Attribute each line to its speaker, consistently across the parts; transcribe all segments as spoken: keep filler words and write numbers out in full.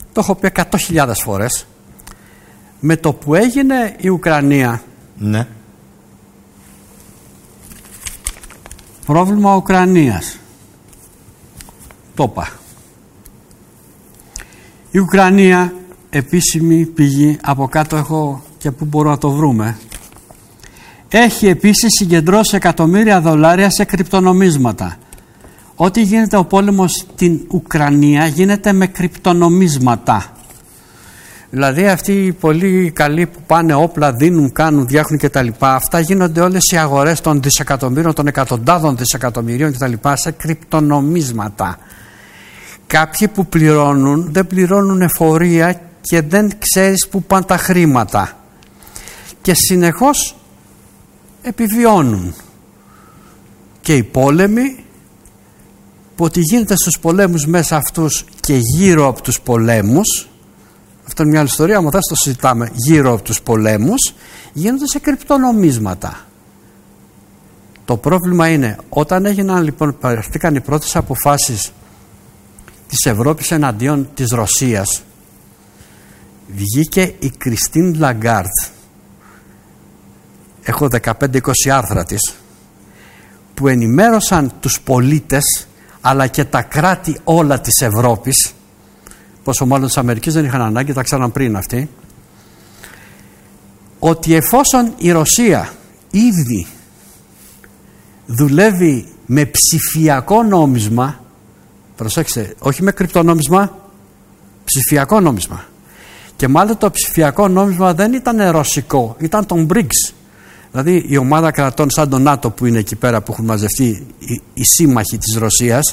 Speaker 1: το έχω πει εκατό χιλιάδες φορές, με το που έγινε η Ουκρανία,
Speaker 2: ναι,
Speaker 1: πρόβλημα Ουκρανίας, το είπα. Η Ουκρανία, επίσημη πηγή, από κάτω έχω και πού μπορούμε να το βρούμε, έχει επίσης συγκεντρώσει εκατομμύρια δολάρια σε κρυπτονομίσματα. Ό,τι γίνεται ο πόλεμος στην Ουκρανία γίνεται με κρυπτονομίσματα. Δηλαδή αυτοί οι πολύ καλοί που πάνε όπλα, δίνουν, κάνουν, διάχουν κτλ. Αυτά γίνονται όλες οι αγορές των δισεκατομμύριων, των εκατοντάδων δισεκατομμυρίων κτλ. Σε κρυπτονομίσματα. Κάποιοι που πληρώνουν δεν πληρώνουν εφορία και δεν ξέρεις που πάνε τα χρήματα. Και συνεχώς επιβιώνουν. Και οι πόλεμοι, που ότι γίνεται στους πολέμους μέσα αυτούς και γύρω από τους πολέμους, αυτό είναι μια άλλη ιστορία, αλλά θα το συζητάμε, γύρω από τους πολέμους, γίνονται σε κρυπτονομίσματα. Το πρόβλημα είναι, όταν έγιναν λοιπόν, παρέχθηκαν οι πρώτες αποφάσεις της Ευρώπης εναντίον της Ρωσίας, βγήκε η Κριστίν Λαγκάρντ, έχω δεκαπέντε είκοσι άρθρα της, που ενημέρωσαν τους πολίτες αλλά και τα κράτη όλα της Ευρώπης, πόσο μάλλον της Αμερικής δεν είχαν ανάγκη, τα ξέραν πριν αυτοί, ότι εφόσον η Ρωσία ήδη δουλεύει με ψηφιακό νόμισμα, προσέξτε, όχι με κρυπτονόμισμα, ψηφιακό νόμισμα, και μάλιστα το ψηφιακό νόμισμα δεν ήταν ρωσικό, ήταν τον μπριξ. Δηλαδή η ομάδα κρατών σαν το ΝΑΤΟ που είναι εκεί πέρα, που έχουν μαζευτεί οι, οι σύμμαχοι της Ρωσίας,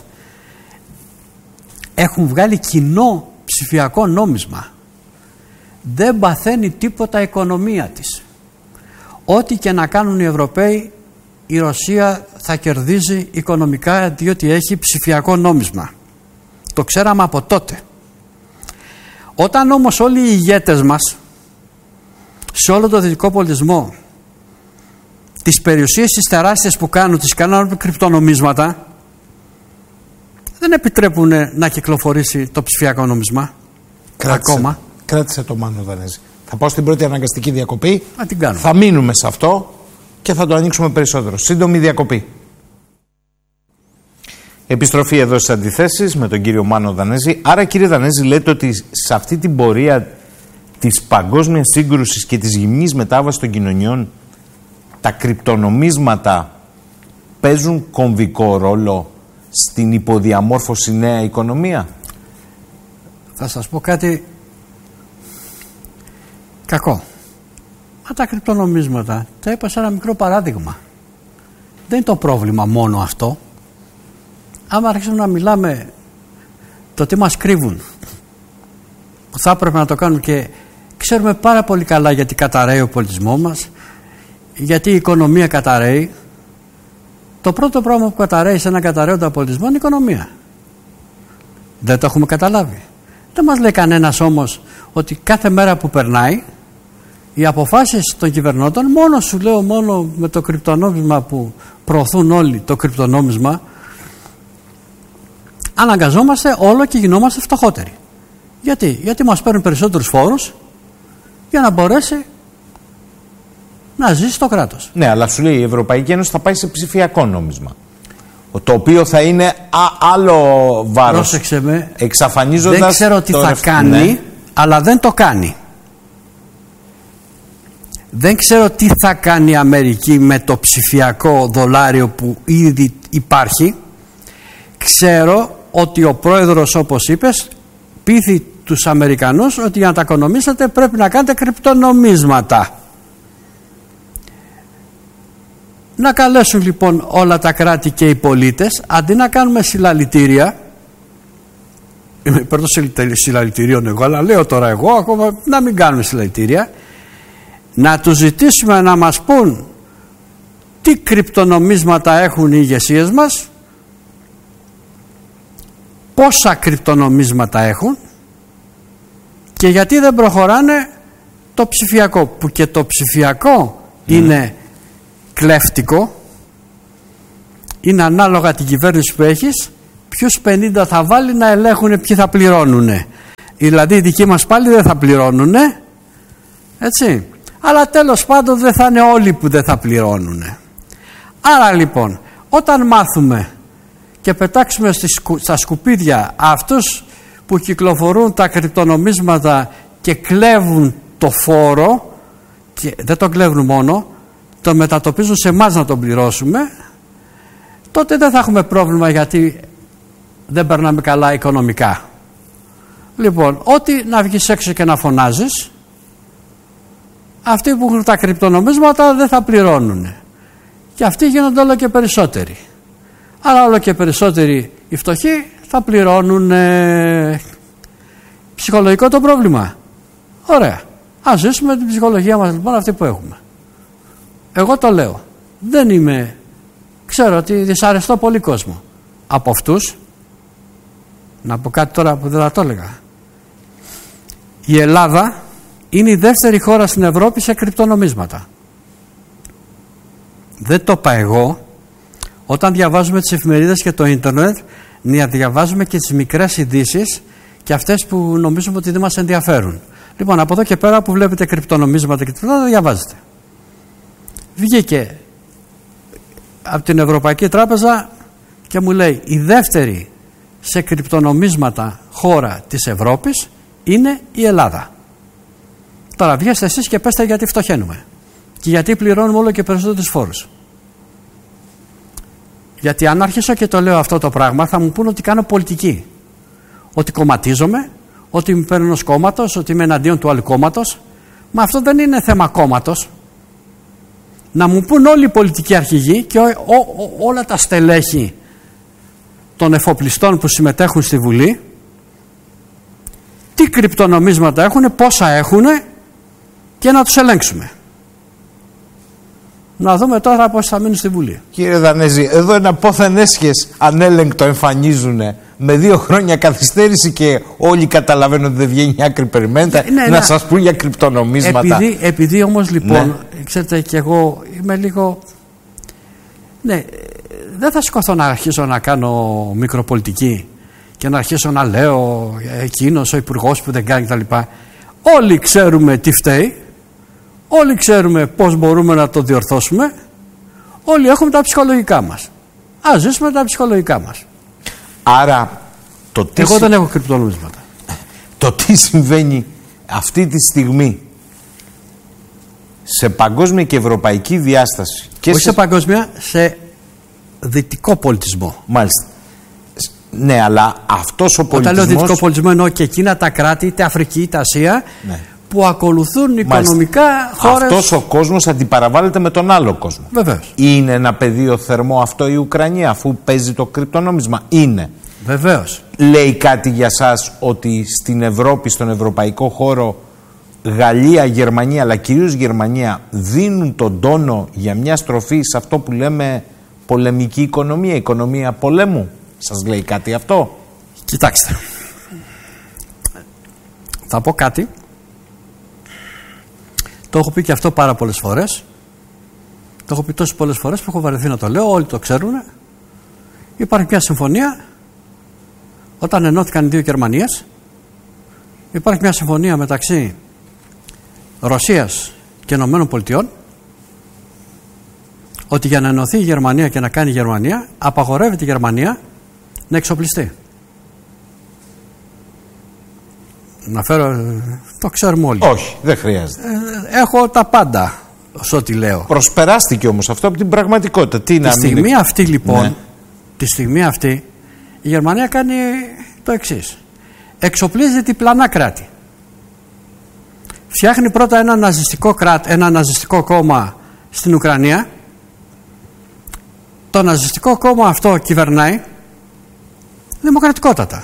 Speaker 1: έχουν βγάλει κοινό ψηφιακό νόμισμα. Δεν παθαίνει τίποτα η οικονομία της. Ό,τι και να κάνουν οι Ευρωπαίοι, η Ρωσία θα κερδίζει οικονομικά, διότι έχει ψηφιακό νόμισμα. Το ξέραμε από τότε. Όταν όμως όλοι οι ηγέτες μας σε όλο το δυτικό πολιτισμό τις περιουσίες τις τεράστιες που κάνουν, τις κάνουν με κρυπτονομίσματα, δεν επιτρέπουν να κυκλοφορήσει το ψηφιακό νόμισμα.
Speaker 2: Κράτησε,
Speaker 1: ακόμα.
Speaker 2: Κράτησε το Μάνο Δανέζη. Θα πάω στην πρώτη αναγκαστική διακοπή.
Speaker 1: Α, την κάνω.
Speaker 2: Θα μείνουμε σε αυτό και θα το ανοίξουμε περισσότερο. Σύντομη διακοπή. Επιστροφή εδώ στις αντιθέσεις με τον κύριο Μάνο Δανέζη. Άρα, κύριε Δανέζη, λέτε ότι σε αυτή την πορεία της παγκόσμιας σύγκρουσης και της γυμνής μετάβασης των κοινωνιών, τα κρυπτονομίσματα παίζουν κομβικό ρόλο στην υποδιαμόρφωση νέα οικονομία.
Speaker 1: Θα σας πω κάτι κακό. Μα τα κρυπτονομίσματα τα είπα σε ένα μικρό παράδειγμα. Δεν είναι το πρόβλημα μόνο αυτό. Άμα αρχίσουμε να μιλάμε το τι μας κρύβουν, θα έπρεπε να το κάνουμε, και ξέρουμε πάρα πολύ καλά γιατί καταραίει ο πολιτισμός μας, γιατί η οικονομία καταραίει. Το πρώτο πράγμα που καταραίει σε ένα καταραίοντα πολιτισμό είναι η οικονομία. Δεν το έχουμε καταλάβει. Δεν μας λέει κανένας όμως ότι κάθε μέρα που περνάει οι αποφάσεις των κυβερνώντων, μόνο σου λέω, μόνο με το κρυπτονόμισμα που προωθούν όλοι, το κρυπτονόμισμα, αναγκαζόμαστε όλο και γινόμαστε φτωχότεροι. Γιατί, Γιατί μας παίρνουν περισσότερους φόρους για να μπορέσει να ζήσει το κράτος.
Speaker 2: Ναι, αλλά σου λέει η Ευρωπαϊκή Ένωση θα πάει σε ψηφιακό νόμισμα, το οποίο θα είναι α, άλλο βάρος.
Speaker 1: Πρόσεξε με,
Speaker 2: εξαφανίζοντας.
Speaker 1: Δεν ξέρω τι θα
Speaker 2: ρευ...
Speaker 1: κάνει, ναι, αλλά δεν το κάνει. Δεν ξέρω τι θα κάνει η Αμερική με το ψηφιακό δολάριο που ήδη υπάρχει. Ξέρω ότι ο πρόεδρος, όπως είπες, πείθει τους Αμερικανούς ότι για να τα οικονομήσετε πρέπει να κάνετε κρυπτονομίσματα. Να καλέσουν λοιπόν όλα τα κράτη και οι πολίτες, αντί να κάνουμε συλλαλητήρια, είμαι υπέρ των συλλαλητηρίων εγώ, αλλά λέω τώρα εγώ ακόμα να μην κάνουμε συλλαλητήρια, να τους ζητήσουμε να μας πούν τι κρυπτονομίσματα έχουν οι ηγεσίες μας, πόσα κρυπτονομίσματα έχουν και γιατί δεν προχωράνε το ψηφιακό, που και το ψηφιακό mm. είναι κλέφτικο, είναι ανάλογα την κυβέρνηση που έχεις, ποιους πενήντα θα βάλει να ελέγχουν ποιοι θα πληρώνουν. Δηλαδή οι δικοί μας πάλι δεν θα πληρώνουν, έτσι. Αλλά τέλος πάντων δεν θα είναι όλοι που δεν θα πληρώνουν. Άρα λοιπόν, όταν μάθουμε και πετάξουμε στα σκουπίδια αυτούς που κυκλοφορούν τα κρυπτονομίσματα και κλέβουν το φόρο, και δεν τον κλέβουν μόνο, τον μετατοπίζουν σε εμάς να τον πληρώσουμε, τότε δεν θα έχουμε πρόβλημα, γιατί δεν περνάμε καλά οικονομικά. Λοιπόν, ό,τι να βγεις έξω και να φωνάζεις, αυτοί που έχουν τα κρυπτονομίσματα δεν θα πληρώνουν. Και αυτοί γίνονται όλο και περισσότεροι. Αλλά όλο και περισσότεροι οι φτωχοί θα πληρώνουν ε, ψυχολογικό το πρόβλημα. Ωραία. Ας ζήσουμε την ψυχολογία μας λοιπόν αυτή που έχουμε. Εγώ το λέω. Δεν είμαι... Ξέρω ότι δυσαρεστώ πολύ κόσμο. Από αυτούς, να πω κάτι τώρα που δεν θα το έλεγα. Η Ελλάδα είναι η δεύτερη χώρα στην Ευρώπη σε κρυπτονομίσματα. Δεν το είπα εγώ. Όταν διαβάζουμε τις εφημερίδες και το ίντερνετ, να διαβάζουμε και τις μικρές ειδήσεις και αυτές που νομίζουμε ότι δεν μας ενδιαφέρουν. Λοιπόν, από εδώ και πέρα που βλέπετε κρυπτονομίσματα και τίποτα, διαβάζετε. Βγήκε από την Ευρωπαϊκή Τράπεζα και μου λέει η δεύτερη σε κρυπτονομίσματα χώρα της Ευρώπης είναι η Ελλάδα. Τώρα βγαίνετε εσείς και πέστε γιατί φτωχαίνουμε και γιατί πληρώνουμε όλο και περισσότερους φόρους. Γιατί αν αρχίσω και το λέω αυτό το πράγμα θα μου πούνε ότι κάνω πολιτική, ότι κομματίζομαι, ότι είμαι υπέρ ενός κόμματος, ότι είμαι εναντίον του άλλου κόμματος. Μα αυτό δεν είναι θέμα κόμματος. Να μου πούν όλοι οι πολιτικοί αρχηγοί και ό, ό, ό, όλα τα στελέχη των εφοπλιστών που συμμετέχουν στη Βουλή τι κρυπτονομίσματα έχουν, πόσα έχουν και να τους ελέγξουμε. Να δούμε τώρα πώς θα μείνουν στη Βουλή. Κύριε
Speaker 2: Δανέζη, εδώ ένα πόθεν έσχες ανέλεγκτο εμφανίζουν με δύο χρόνια καθυστέρηση και όλοι καταλαβαίνουν ότι δεν βγαίνει άκρη περιμένετε ναι, να ναι. σας πούν για κρυπτονομίσματα.
Speaker 1: Επειδή, επειδή όμως λοιπόν, ναι. ξέρετε και εγώ είμαι λίγο... Ναι, δεν θα σηκωθώ να αρχίσω να κάνω μικροπολιτική και να αρχίσω να λέω εκείνος ο υπουργός που δεν κάνει κτλ. Όλοι ξέρουμε τι φταίει. Όλοι ξέρουμε πώς μπορούμε να το διορθώσουμε. Όλοι έχουμε τα ψυχολογικά μας. Ας ζήσουμε τα ψυχολογικά μας.
Speaker 2: Άρα το τι
Speaker 1: Εγώ δεν έχω κρυπτονομίσματα.
Speaker 2: Το τι συμβαίνει αυτή τη στιγμή σε παγκόσμια και ευρωπαϊκή διάσταση και
Speaker 1: Όχι
Speaker 2: σε...
Speaker 1: σε παγκόσμια, σε δυτικό πολιτισμό.
Speaker 2: Μάλιστα. Ναι, αλλά αυτός ο πολιτισμός...
Speaker 1: Όταν λέω δυτικό πολιτισμό εννοώ και εκείνα τα κράτη, είτε Αφρική είτε Ασία, ναι. που ακολουθούν οικονομικά
Speaker 2: Μάλιστα.
Speaker 1: χώρες...
Speaker 2: Αυτός ο κόσμος αντιπαραβάλλεται με τον άλλο κόσμο.
Speaker 1: Βεβαίως.
Speaker 2: Είναι ένα πεδίο θερμό αυτό η Ουκρανία αφού παίζει το κρυπτονόμισμα? Είναι.
Speaker 1: Βεβαίως.
Speaker 2: Λέει κάτι για σας ότι στην Ευρώπη, στον ευρωπαϊκό χώρο, Γαλλία, Γερμανία, αλλά κυρίως Γερμανία δίνουν τον τόνο για μια στροφή σε αυτό που λέμε πολεμική οικονομία, οικονομία πολέμου? Σας λέει κάτι αυτό?
Speaker 1: Κοιτάξτε, θα πω κάτι. Το έχω πει και αυτό πάρα πολλές φορές. Το έχω πει τόσες πολλές φορές που έχω βαρεθεί να το λέω. Όλοι το ξέρουν. Υπάρχει μια συμφωνία όταν ενώθηκαν οι δύο Γερμανίες. Υπάρχει μια συμφωνία μεταξύ Ρωσίας και Ηνωμένων Πολιτειών ότι για να ενωθεί η Γερμανία και να κάνει η Γερμανία απαγορεύεται η Γερμανία να εξοπλιστεί. Να φέρω, το ξέρουμε όλοι.
Speaker 2: Όχι, δεν χρειάζεται.
Speaker 1: Ε, έχω τα πάντα σε ό,τι λέω.
Speaker 2: Προσπεράστηκε όμως αυτό από την πραγματικότητα. Τι
Speaker 1: τη
Speaker 2: να
Speaker 1: στιγμή
Speaker 2: μην...
Speaker 1: αυτή λοιπόν,
Speaker 2: ναι.
Speaker 1: τη στιγμή αυτή η Γερμανία κάνει το εξής. Εξοπλίζει διπλανά κράτη. Φτιάχνει πρώτα ένα ναζιστικό, κράτη, ένα ναζιστικό κόμμα στην Ουκρανία. Το ναζιστικό κόμμα αυτό κυβερνάει δημοκρατικότατα.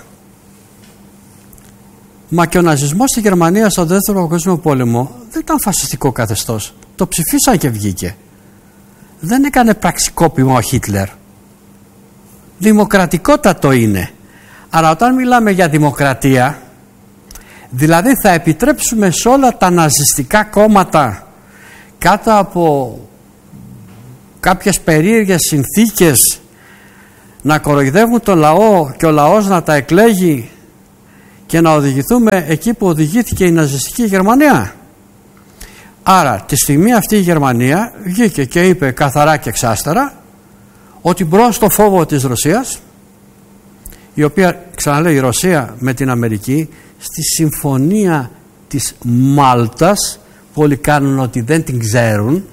Speaker 1: Μα και ο ναζισμός στη Γερμανία στο δεύτερο παγκόσμιο πόλεμο δεν ήταν φασιστικό καθεστώς. Το ψηφίσαν και βγήκε. Δεν έκανε πραξικόπημα ο Χίτλερ. Δημοκρατικότατο είναι. Άρα όταν μιλάμε για δημοκρατία, δηλαδή θα επιτρέψουμε σε όλα τα ναζιστικά κόμματα κάτω από κάποιες περίεργες συνθήκες να κοροϊδεύουν το λαό και ο λαός να τα εκλέγει και να οδηγηθούμε εκεί που οδηγήθηκε η ναζιστική Γερμανία? Άρα τη στιγμή αυτή η Γερμανία βγήκε και είπε καθαρά και εξάστερα ότι μπρος στο φόβο της Ρωσίας, η οποία, ξαναλέω, η Ρωσία με την Αμερική στη συμφωνία της Μάλτας, που όλοι κάνουν ότι δεν την ξέρουν.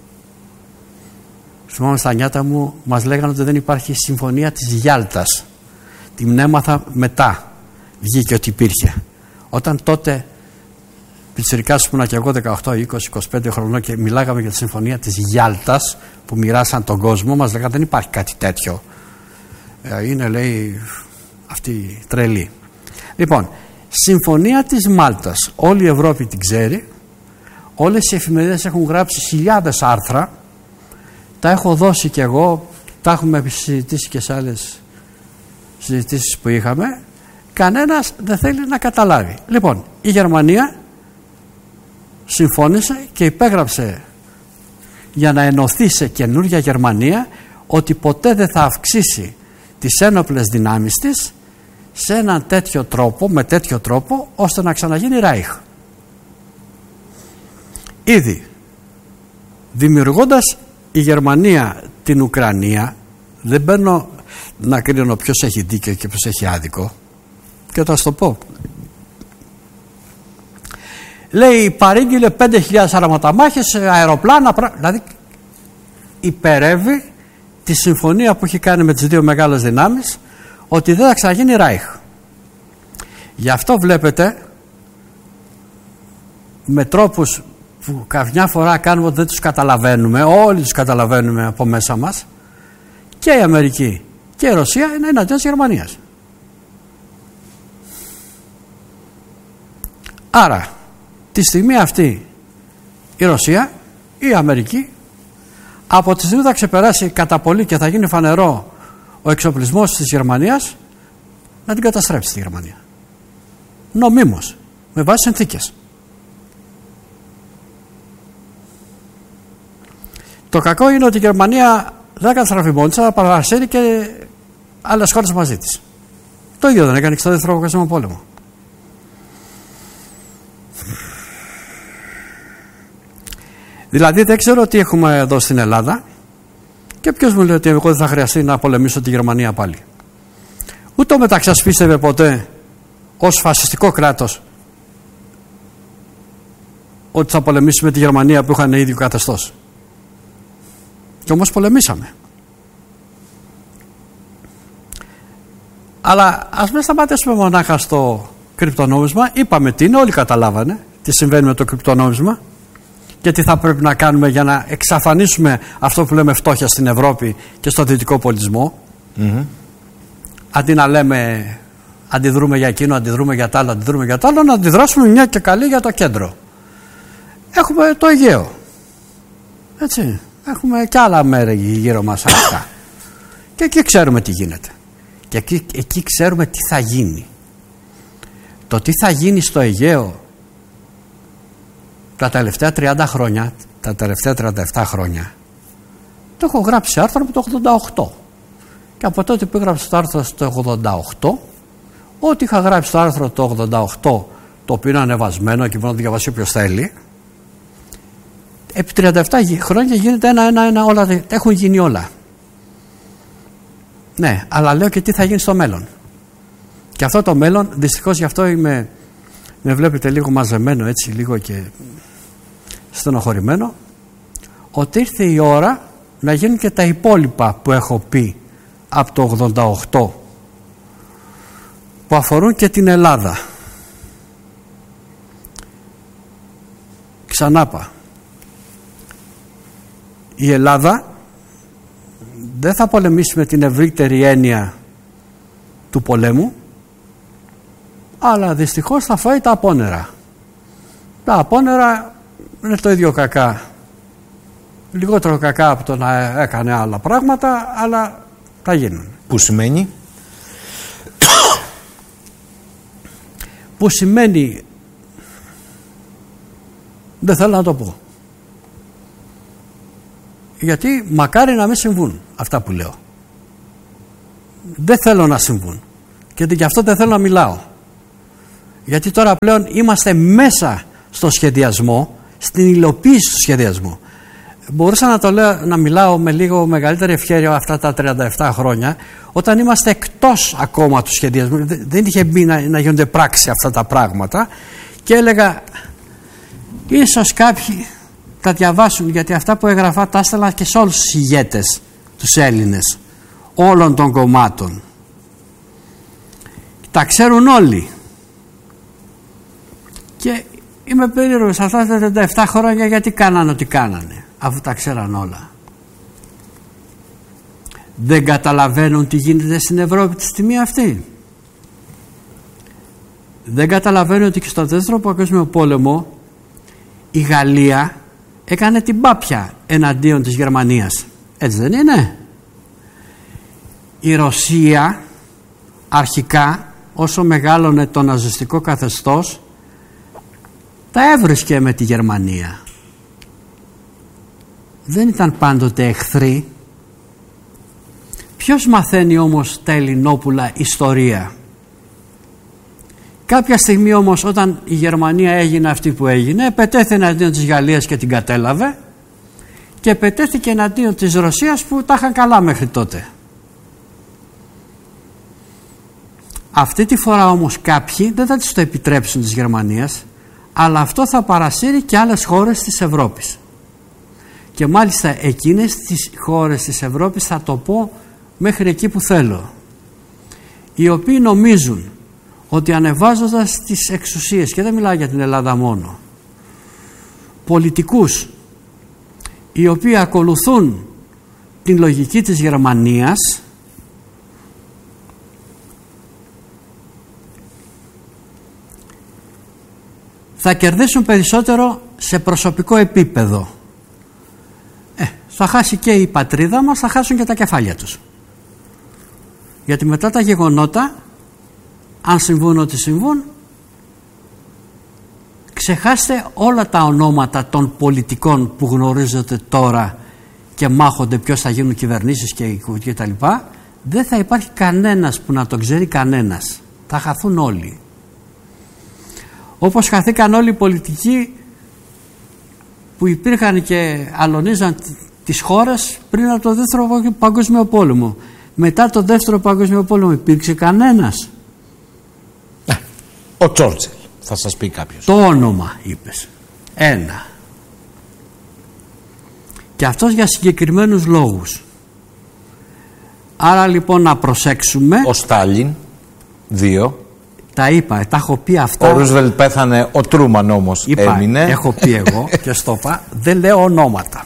Speaker 1: Θυμάμαι στα νιάτα μου μας λέγανε ότι δεν υπάρχει συμφωνία της Γιάλτας. Την έμαθα μετά, βγήκε ότι υπήρχε. Όταν τότε πιτσιρικάς ήμουνα και εγώ δεκαοκτώ, είκοσι, είκοσι πέντε χρονών και μιλάγαμε για τη συμφωνία της Γιάλτας που μοιράσαν τον κόσμο, μας λέγανε δεν υπάρχει κάτι τέτοιο. Είναι, λέει, αυτή τρελή. Λοιπόν, συμφωνία της Μάλτας, όλη η Ευρώπη την ξέρει, όλες οι εφημερίδες έχουν γράψει χιλιάδες άρθρα, τα έχω δώσει και εγώ, τα έχουμε συζητήσει και σε άλλες συζητήσεις που είχαμε, κανένας δεν θέλει να καταλάβει. Λοιπόν, η Γερμανία συμφώνησε και υπέγραψε για να ενωθεί σε καινούργια Γερμανία ότι ποτέ δεν θα αυξήσει τις ένοπλες δυνάμεις της σε έναν τέτοιο τρόπο, με τέτοιο τρόπο ώστε να ξαναγίνει Ράιχ. Ήδη δημιουργώντας η Γερμανία την Ουκρανία, δεν μπαίνω να κρίνω ποιος έχει δίκιο και ποιος έχει άδικο, και θα σου το πω. Λέει παρήγγειλε πέντε χιλιάδες αρματαμάχες, αεροπλάνα, δηλαδή υπερεύει τη συμφωνία που έχει κάνει με τις δύο μεγάλες δυνάμεις ότι δεν θα ξαναγίνει Ράιχ. Γι' αυτό βλέπετε με τρόπους που καμιά φορά κάνουμε ότι δεν τους καταλαβαίνουμε, όλοι τους καταλαβαίνουμε από μέσα μας, και η Αμερική και η Ρωσία είναι εναντίον της Γερμανίας. Άρα τη στιγμή αυτή η Ρωσία ή η Αμερική από τη στιγμή θα ξεπεράσει κατά πολύ και θα γίνει φανερό ο εξοπλισμός της Γερμανίας, να την καταστρέψει τη Γερμανία νομίμως, με βάση συνθήκες. Το κακό είναι ότι η Γερμανία δεν καταστραφεί μόνη της, αλλά παρασύρει και άλλες χώρες μαζί της. Το ίδιο δεν έκανε και στο δεύτερο παγκόσμιο πόλεμο. Δηλαδή δεν ξέρω τι έχουμε εδώ στην Ελλάδα, και ποιος μου λέει ότι εγώ δεν θα χρειαστεί να πολεμήσω τη Γερμανία πάλι. Ούτε ο Μεταξάς πίστευε ποτέ ως φασιστικό κράτος ότι θα πολεμήσουμε τη Γερμανία που είχαν ίδιο καθεστώς. Και όμως πολεμήσαμε. Αλλά ας μην σταματήσουμε μονάχα στο κρυπτονόμισμα. Είπαμε τι είναι, όλοι καταλάβανε τι συμβαίνει με το κρυπτονόμισμα και τι θα πρέπει να κάνουμε για να εξαφανίσουμε αυτό που λέμε φτώχεια στην Ευρώπη και στο δυτικό πολιτισμό. Mm-hmm. Αντί να λέμε αντιδρούμε για εκείνο, αντιδρούμε για το άλλο, αντιδρούμε για το άλλο, να αντιδράσουμε μια και καλή για το κέντρο. Έχουμε το Αιγαίο. Έτσι. Έχουμε και άλλα μέρη γύρω μας αυτά. Και εκεί ξέρουμε τι γίνεται. Και εκεί, εκεί ξέρουμε τι θα γίνει. Το τι θα γίνει στο Αιγαίο τα τελευταία τριάντα χρόνια, τα τελευταία τριάντα επτά χρόνια, το έχω γράψει άρθρο από το ογδόντα οκτώ. Και από τότε που έγραψα το άρθρο στο ογδόντα οκτώ, ό,τι είχα γράψει το άρθρο το ογδόντα οκτώ, το οποίο είναι ανεβασμένο και μπορεί να το διαβάσει όποιος θέλει, επί τριάντα επτά χρόνια γίνεται ένα-ένα-ένα, όλα, έχουν γίνει όλα. Ναι, αλλά λέω και τι θα γίνει στο μέλλον. Και αυτό το μέλλον, δυστυχώς γι' αυτό είμαι, με βλέπετε λίγο μαζεμένο έτσι, λίγο και στενοχωρημένο, ότι ήρθε η ώρα να γίνουν και τα υπόλοιπα που έχω πει από το ογδόντα οκτώ, που αφορούν και την Ελλάδα. Ξανάπα. Η Ελλάδα δεν θα πολεμήσει με την ευρύτερη έννοια του πολέμου, αλλά δυστυχώς θα φάει τα απόνερα. Τα απόνερα είναι το ίδιο κακά, λιγότερο κακά από το να έκανε άλλα πράγματα, αλλά θα γίνουν.
Speaker 2: Που σημαίνει?
Speaker 1: Που σημαίνει, δεν θέλω να το πω, γιατί μακάρι να μην συμβούν αυτά που λέω. Δεν θέλω να συμβούν και γι' αυτό δεν θέλω να μιλάω. Γιατί τώρα πλέον είμαστε μέσα στο σχεδιασμό, στην υλοποίηση του σχεδιασμού. Μπορούσα να το λέω, να μιλάω με λίγο μεγαλύτερη ευχέρεια αυτά τα τριάντα επτά χρόνια, όταν είμαστε εκτός ακόμα του σχεδιασμού, δεν είχε μπει να, να γίνονται πράξη αυτά τα πράγματα, και έλεγα ίσως κάποιοι τα διαβάσουν, γιατί αυτά που έγραφα τα έστελα και σε όλους τους ηγέτες, τους Έλληνες όλων των κομμάτων, τα ξέρουν όλοι, και είμαι περίεργος αυτά τα τριάντα επτά χρόνια γιατί κάνανε ό,τι κάνανε, αφού τα ξέραν όλα. Δεν καταλαβαίνουν τι γίνεται στην Ευρώπη τη στιγμή αυτή. Δεν καταλαβαίνουν ότι και στο δεύτερο παγκόσμιο πόλεμο η Γαλλία έκανε την πάπια εναντίον της Γερμανίας. Έτσι δεν είναι? Η Ρωσία αρχικά, όσο μεγάλωνε το ναζιστικό καθεστώς, τα έβρισκε με τη Γερμανία. Δεν ήταν πάντοτε εχθροί. Ποιος μαθαίνει όμως τα ελληνόπουλα ιστορία? Κάποια στιγμή όμως, όταν η Γερμανία έγινε αυτή που έγινε, πετέθηκε εναντίον της Γαλλίας και την κατέλαβε, και πετέθηκε εναντίον της Ρωσίας που τα είχαν καλά μέχρι τότε. Αυτή τη φορά όμως κάποιοι δεν θα τους το επιτρέψουν της Γερμανίας, αλλά αυτό θα παρασύρει και άλλες χώρες της Ευρώπης. Και μάλιστα εκείνες τις χώρες της Ευρώπης, θα το πω μέχρι εκεί που θέλω, οι οποίοι νομίζουν ότι ανεβάζοντας τις εξουσίες, και δεν μιλάω για την Ελλάδα μόνο, πολιτικούς οι οποίοι ακολουθούν την λογική της Γερμανίας, θα κερδίσουν περισσότερο σε προσωπικό επίπεδο. Ε, θα χάσει και η πατρίδα μας, θα χάσουν και τα κεφάλια τους. Γιατί μετά τα γεγονότα, αν συμβούν ό,τι συμβούν, ξεχάστε όλα τα ονόματα των πολιτικών που γνωρίζετε τώρα και μάχονται ποιος θα γίνουν κυβερνήσεις και, και τα λοιπά. Δεν θα υπάρχει κανένας που να το ξέρει κανένας. Θα χαθούν όλοι. Όπως χαθήκαν όλοι οι πολιτικοί που υπήρχαν και αλωνίζαν τις χώρες πριν από το δεύτερο παγκόσμιο πόλεμο. Μετά το δεύτερο παγκόσμιο πόλεμο υπήρξε κανένας?
Speaker 2: Ο Τσόρτσιλ, θα σας πει κάποιος.
Speaker 1: Το όνομα είπες. Ένα. Και αυτός για συγκεκριμένους λόγους. Άρα λοιπόν να προσέξουμε.
Speaker 2: Ο Στάλιν. Δύο.
Speaker 1: Τα είπα, τα έχω πει αυτά.
Speaker 2: Ο Ρούσβελτ πέθανε, ο Τρούμαν όμως
Speaker 1: είπα,
Speaker 2: έμεινε.
Speaker 1: Έχω πει εγώ και στο είπα, δεν λέω ονόματα.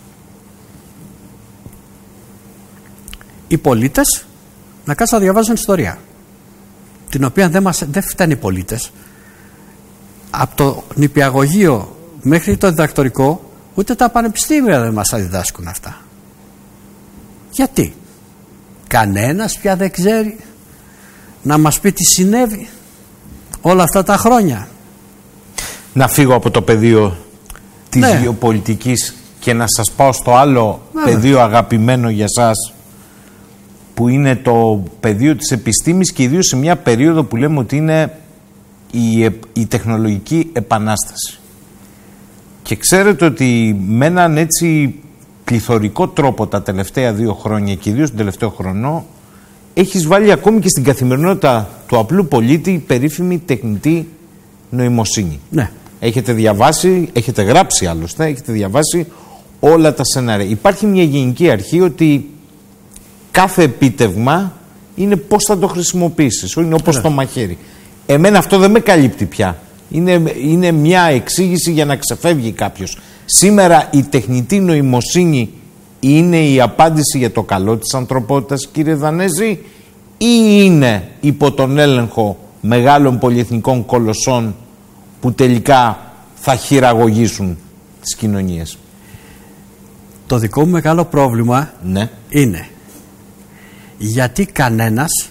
Speaker 1: Οι πολίτες να κάτσουν να διαβάζουν ιστορία, την οποία δεν, μας, δεν φτάνει οι πολίτες. Από το νηπιαγωγείο μέχρι το διδακτορικό, ούτε τα πανεπιστήμια δεν μας τα διδάσκουν αυτά. Γιατί? Κανένας πια δεν ξέρει να μας πει τι συνέβη όλα αυτά τα χρόνια.
Speaker 2: Να φύγω από το πεδίο της
Speaker 1: ναι.
Speaker 2: γεωπολιτικής και να σας πάω στο άλλο ναι. πεδίο αγαπημένο για σας, που είναι το πεδίο της επιστήμης, και ιδίως σε μια περίοδο που λέμε ότι είναι η, η τεχνολογική επανάσταση. Και ξέρετε ότι με έναν έτσι πληθωρικό τρόπο τα τελευταία δύο χρόνια, και ιδίως τον τελευταίο χρονό, έχεις βάλει ακόμη και στην καθημερινότητα του απλού πολίτη η περίφημη τεχνητή νοημοσύνη.
Speaker 1: Ναι.
Speaker 2: Έχετε διαβάσει, έχετε γράψει άλλωστε, έχετε διαβάσει όλα τα σενάρια. Υπάρχει μια γενική αρχή ότι κάθε επίτευγμα είναι πώς θα το χρησιμοποιήσεις, είναι όπως ναι. το μαχαίρι. Εμένα αυτό δεν με καλύπτει πια. Είναι, είναι μια εξήγηση για να ξεφεύγει κάποιος. Σήμερα η τεχνητή νοημοσύνη είναι η απάντηση για το καλό της ανθρωπότητας, κύριε Δανέζη, ή είναι υπό τον έλεγχο μεγάλων πολυεθνικών κολοσσών που τελικά θα χειραγωγήσουν τις κοινωνίες?
Speaker 1: Το δικό μου μεγάλο πρόβλημα
Speaker 2: ναι.
Speaker 1: είναι γιατί κανένας,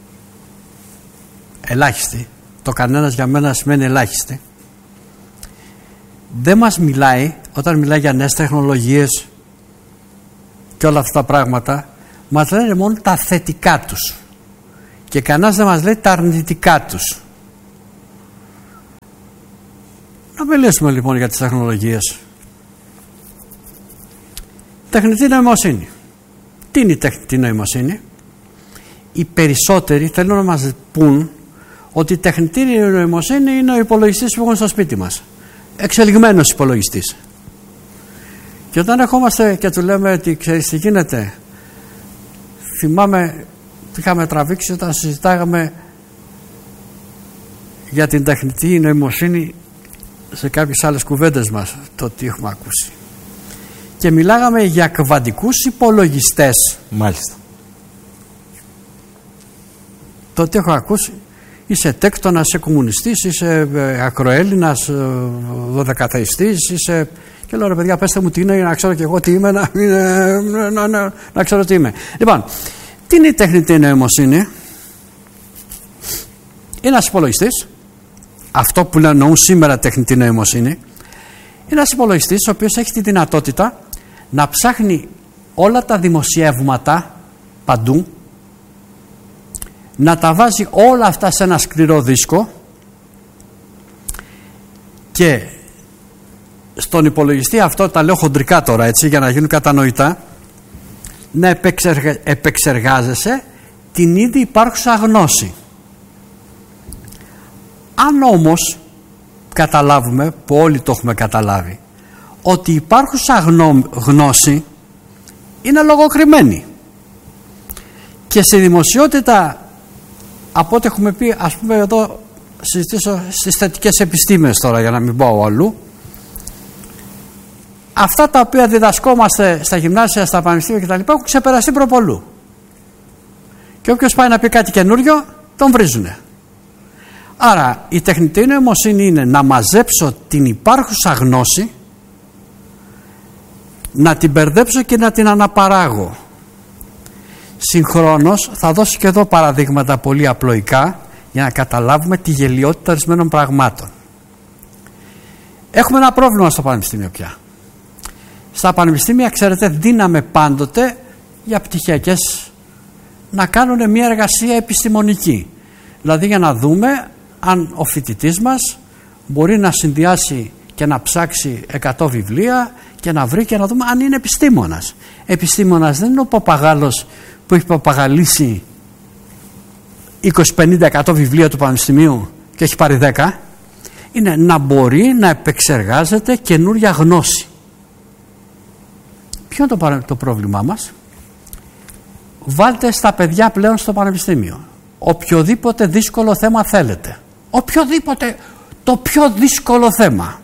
Speaker 1: ελάχιστοι, το κανένας για μένα σημαίνει ελάχιστοι, δεν μας μιλάει, όταν μιλάει για νέες τεχνολογίες και όλα αυτά τα πράγματα, μας λένε μόνο τα θετικά τους και κανένας δεν μας λέει τα αρνητικά τους. Να μιλήσουμε λοιπόν για τις τεχνολογίες. Τεχνητή νοημοσύνη. Τι είναι η τεχνητή νοημοσύνη? Οι περισσότεροι θέλουν να μας πούν ότι η τεχνητή νοημοσύνη είναι ο υπολογιστής που έχουμε στο σπίτι μας. Εξελιγμένος υπολογιστής. Και όταν ερχόμαστε και του λέμε ότι ξέρεις τι γίνεται, θυμάμαι τι είχαμε τραβήξει όταν συζητάγαμε για την τεχνητή νοημοσύνη σε κάποιες άλλες κουβέντες μας, το τι έχουμε ακούσει. Και μιλάγαμε για κβαντικούς υπολογιστές.
Speaker 2: Μάλιστα.
Speaker 1: Το τι έχω ακούσει, είσαι τέκτονας, είσαι κομμουνιστής, είσαι ακροέλληνας, δωδεκαθεϊστής, είσαι... Και λέω ρε παιδιά, πέστε μου τι είναι, να ξέρω και εγώ τι είμαι, να, να, να, να, να ξέρω τι είμαι. Λοιπόν, τι είναι η τεχνητή νοημοσύνη? Είναι ένας υπολογιστής, αυτό που εννοούν σήμερα τεχνητή νοημοσύνη, είναι ένας υπολογιστής ο οποίος έχει τη δυνατότητα να ψάχνει όλα τα δημοσιεύματα παντού, να τα βάζει όλα αυτά σε ένα σκληρό δίσκο και στον υπολογιστή αυτό, τα λέω χοντρικά τώρα έτσι για να γίνουν κατανοητά, να επεξεργα... επεξεργάζεσαι την ήδη υπάρχουσα γνώση. Αν όμως καταλάβουμε, που όλοι το έχουμε καταλάβει, ότι η υπάρχουσα γνώ... γνώση είναι λογοκριμένη και στη δημοσιότητα, από ό,τι έχουμε πει, ας πούμε εδώ συζητήσω στις θετικές επιστήμες τώρα για να μην πάω αλλού, αυτά τα οποία διδασκόμαστε στα γυμνάσια, στα πανεπιστήμια κτλ. Έχουν ξεπεραστεί προπολού. Και όποιος πάει να πει κάτι καινούριο, τον βρίζουνε. Άρα η τεχνητή νοημοσύνη είναι να μαζέψω την υπάρχουσα γνώση, να την μπερδέψω και να την αναπαράγω. Συγχρόνως θα δώσω και εδώ παραδείγματα πολύ απλοϊκά για να καταλάβουμε τη γελιότητα ορισμένων πραγμάτων. Έχουμε ένα πρόβλημα στο πανεπιστήμιο πια. Στα πανεπιστήμια, ξέρετε, δίναμε πάντοτε για πτυχιακές να κάνουν μια εργασία επιστημονική. Δηλαδή για να δούμε αν ο φοιτητής μας μπορεί να συνδυάσει και να ψάξει εκατό βιβλία και να βρει και να δούμε αν είναι επιστήμονας. Επιστήμονας δεν είναι ο παπαγάλος που έχει παπαγαλίσει είκοσι πενήντα εκατό βιβλία του πανεπιστημίου και έχει πάρει δέκα. Είναι να μπορεί να επεξεργάζεται καινούρια γνώση. Ποιο είναι το, το πρόβλημά μας? Βάλτε στα παιδιά πλέον στο πανεπιστήμιο οποιοδήποτε δύσκολο θέμα θέλετε. Οποιοδήποτε, το πιο δύσκολο θέμα.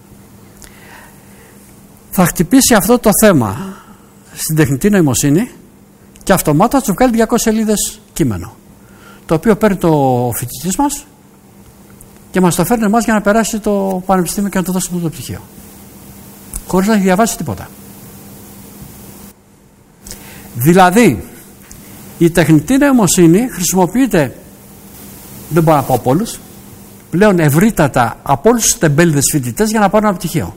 Speaker 1: Θα χτυπήσει αυτό το θέμα στην τεχνητή νοημοσύνη και αυτομάτως θα του βγάλει διακόσιες σελίδες κείμενο. Το οποίο παίρνει το φοιτητής μας και μας το φέρνει εμάς για να περάσει το πανεπιστήμιο και να του δώσει το πτυχίο. Χωρίς να έχει διαβάσει τίποτα. Δηλαδή, η τεχνητή νοημοσύνη χρησιμοποιείται, δεν μπορώ να πω από όλους, πλέον ευρύτατα από όλους τους τεμπέληδες φοιτητές για να πάρουν ένα πτυχίο.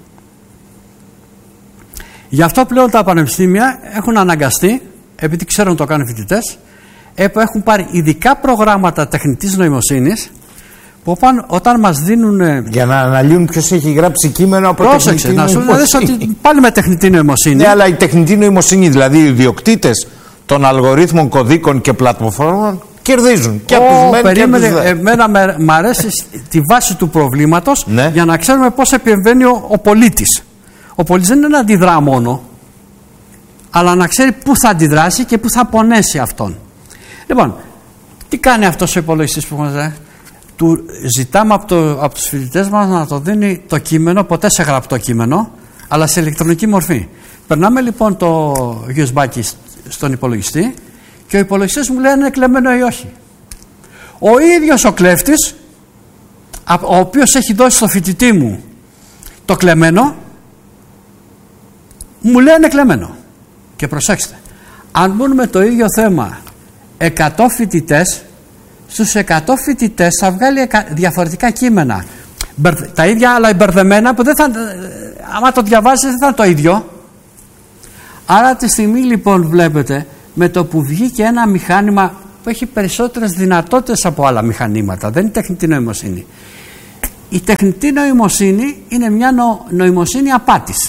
Speaker 1: Γι' αυτό πλέον τα πανεπιστήμια έχουν αναγκαστεί, επειδή ξέρουν το κάνουν φοιτητές, έχουν πάρει ειδικά προγράμματα τεχνητής νοημοσύνης που όταν μας δίνουν...
Speaker 2: Για να αναλύουν ποιος έχει γράψει κείμενο από
Speaker 1: πρόσεξε, τεχνητή νοημοσύνη. Πρόσεξε, να σου δεις ότι πάλι με τεχνητή νοημοσύνη.
Speaker 2: Ναι, αλλά η τεχνητή νοημοσύνη, δηλαδή οι ιδιοκτήτες των αλγορίθμων, κωδίκων και πλατφορμών κερδίζουν. Και από τους μεν και από τους δε.
Speaker 1: Εμένα μ' αρέσει τη βάση του προβλήματος, ναι, για να ξέρουμε πώς επεμβαίνει ο, ο πολίτης. Ο πολίτης δεν είναι να αντιδρά μόνο, αλλά να ξέρει πού θα αντιδράσει και πού θα πονέσει αυτόν. Λοιπόν, τι κάνει αυτός ο υπολογιστής που μας λέει? Του ζητάμε από, το, από τους φοιτητές μας να το δίνει το κείμενο, ποτέ σε γραπτό κείμενο, αλλά σε ηλεκτρονική μορφή. Περνάμε λοιπόν το γιου ες μπι στον υπολογιστή και ο υπολογιστής μου λέει αν είναι κλεμμένο ή όχι. Ο ίδιος ο κλέφτης, ο οποίος έχει δώσει στο φοιτητή μου το κλεμμένο, μου λέει είναι κλεμμένο. Και προσέξτε, αν μπουν με το ίδιο θέμα εκατό φοιτητές, στους εκατό φοιτητές θα βγάλει διαφορετικά κείμενα. Τα ίδια αλλά μπερδεμένα που δεν θα, άμα το διαβάζεις δεν θα είναι το ίδιο. Άρα τη στιγμή λοιπόν βλέπετε με το που βγήκε ένα μηχάνημα που έχει περισσότερες δυνατότητες από άλλα μηχανήματα, δεν είναι τεχνητή νοημοσύνη, η τεχνητή νοημοσύνη είναι μια νο, νοημοσύνη απάτης.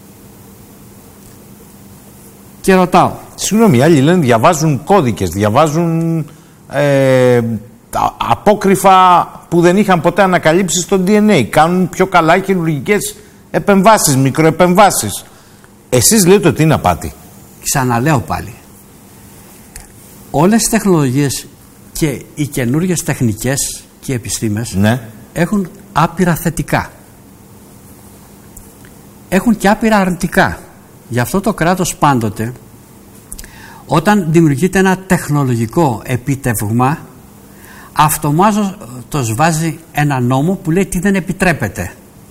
Speaker 1: Και ρωτάω.
Speaker 2: Συγγνώμη, άλλοι λένε διαβάζουν κώδικες, διαβάζουν ε, απόκρυφα που δεν είχαν ποτέ ανακαλύψει στο ντι εν έι. Κάνουν πιο καλά χειρουργικές επεμβάσεις, μικροεπεμβάσεις. Εσείς λέτε ότι είναι απάτη.
Speaker 1: Ξαναλέω πάλι. Όλες οι τεχνολογίες και οι καινούργιες τεχνικές και επιστήμες, ναι, έχουν άπειρα θετικά. Έχουν και άπειρα αρνητικά. Γι' αυτό το κράτος πάντοτε, όταν δημιουργείται ένα τεχνολογικό επίτευγμα, αυτομάτως βάζει ένα νόμο που λέει τι δεν επιτρέπεται.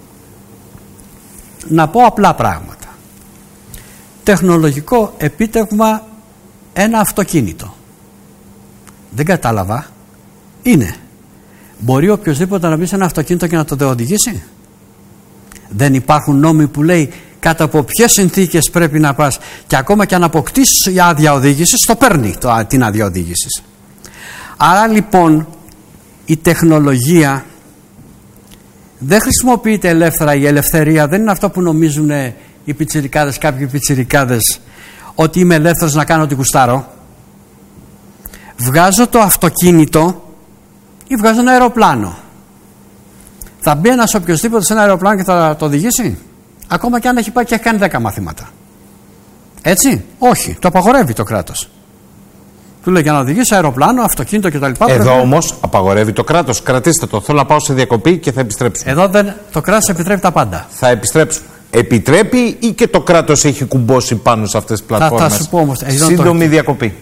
Speaker 1: Να πω απλά πράγματα. Τεχνολογικό επίτευγμα, ένα αυτοκίνητο. Δεν κατάλαβα. Είναι. Μπορεί οποιοδήποτε να μπει σε ένα αυτοκίνητο και να το οδηγήσει? Δεν υπάρχουν νόμοι που λέει κάτω από ποιες συνθήκες πρέπει να πας, και ακόμα και αν αποκτήσεις η άδεια οδήγησης, το παίρνει το, την άδεια οδήγησης. Άρα λοιπόν η τεχνολογία δεν χρησιμοποιείται ελεύθερα. Η ελευθερία δεν είναι αυτό που νομίζουν οι πιτσιρικάδες, κάποιοι πιτσιρικάδες, ότι είμαι ελεύθερος να κάνω ό,τι γουστάρω. Βγάζω το αυτοκίνητο ή βγάζω ένα αεροπλάνο. Θα μπει ένας οποιοσδήποτε σε ένα αεροπλάνο και θα το οδηγήσει? Ακόμα και αν έχει πάει και έχει κάνει δέκα μαθήματα. Έτσι? Όχι. Το απαγορεύει το κράτος. Του λέει για να οδηγήσει αεροπλάνο, αυτοκίνητο κτλ.
Speaker 2: Εδώ πρέπει... όμως απαγορεύει το κράτος. Κρατήστε το. Θέλω να πάω σε διακοπή και θα επιστρέψουμε.
Speaker 1: Εδώ δεν... το κράτος επιτρέπει τα πάντα.
Speaker 2: Θα επιστρέψουμε. Επιτρέπει ή και το κράτος έχει κουμπώσει πάνω σε αυτές τις πλατφόρμες?
Speaker 1: Θα, θα σου πω όμως.
Speaker 2: Σύντομη διακοπή.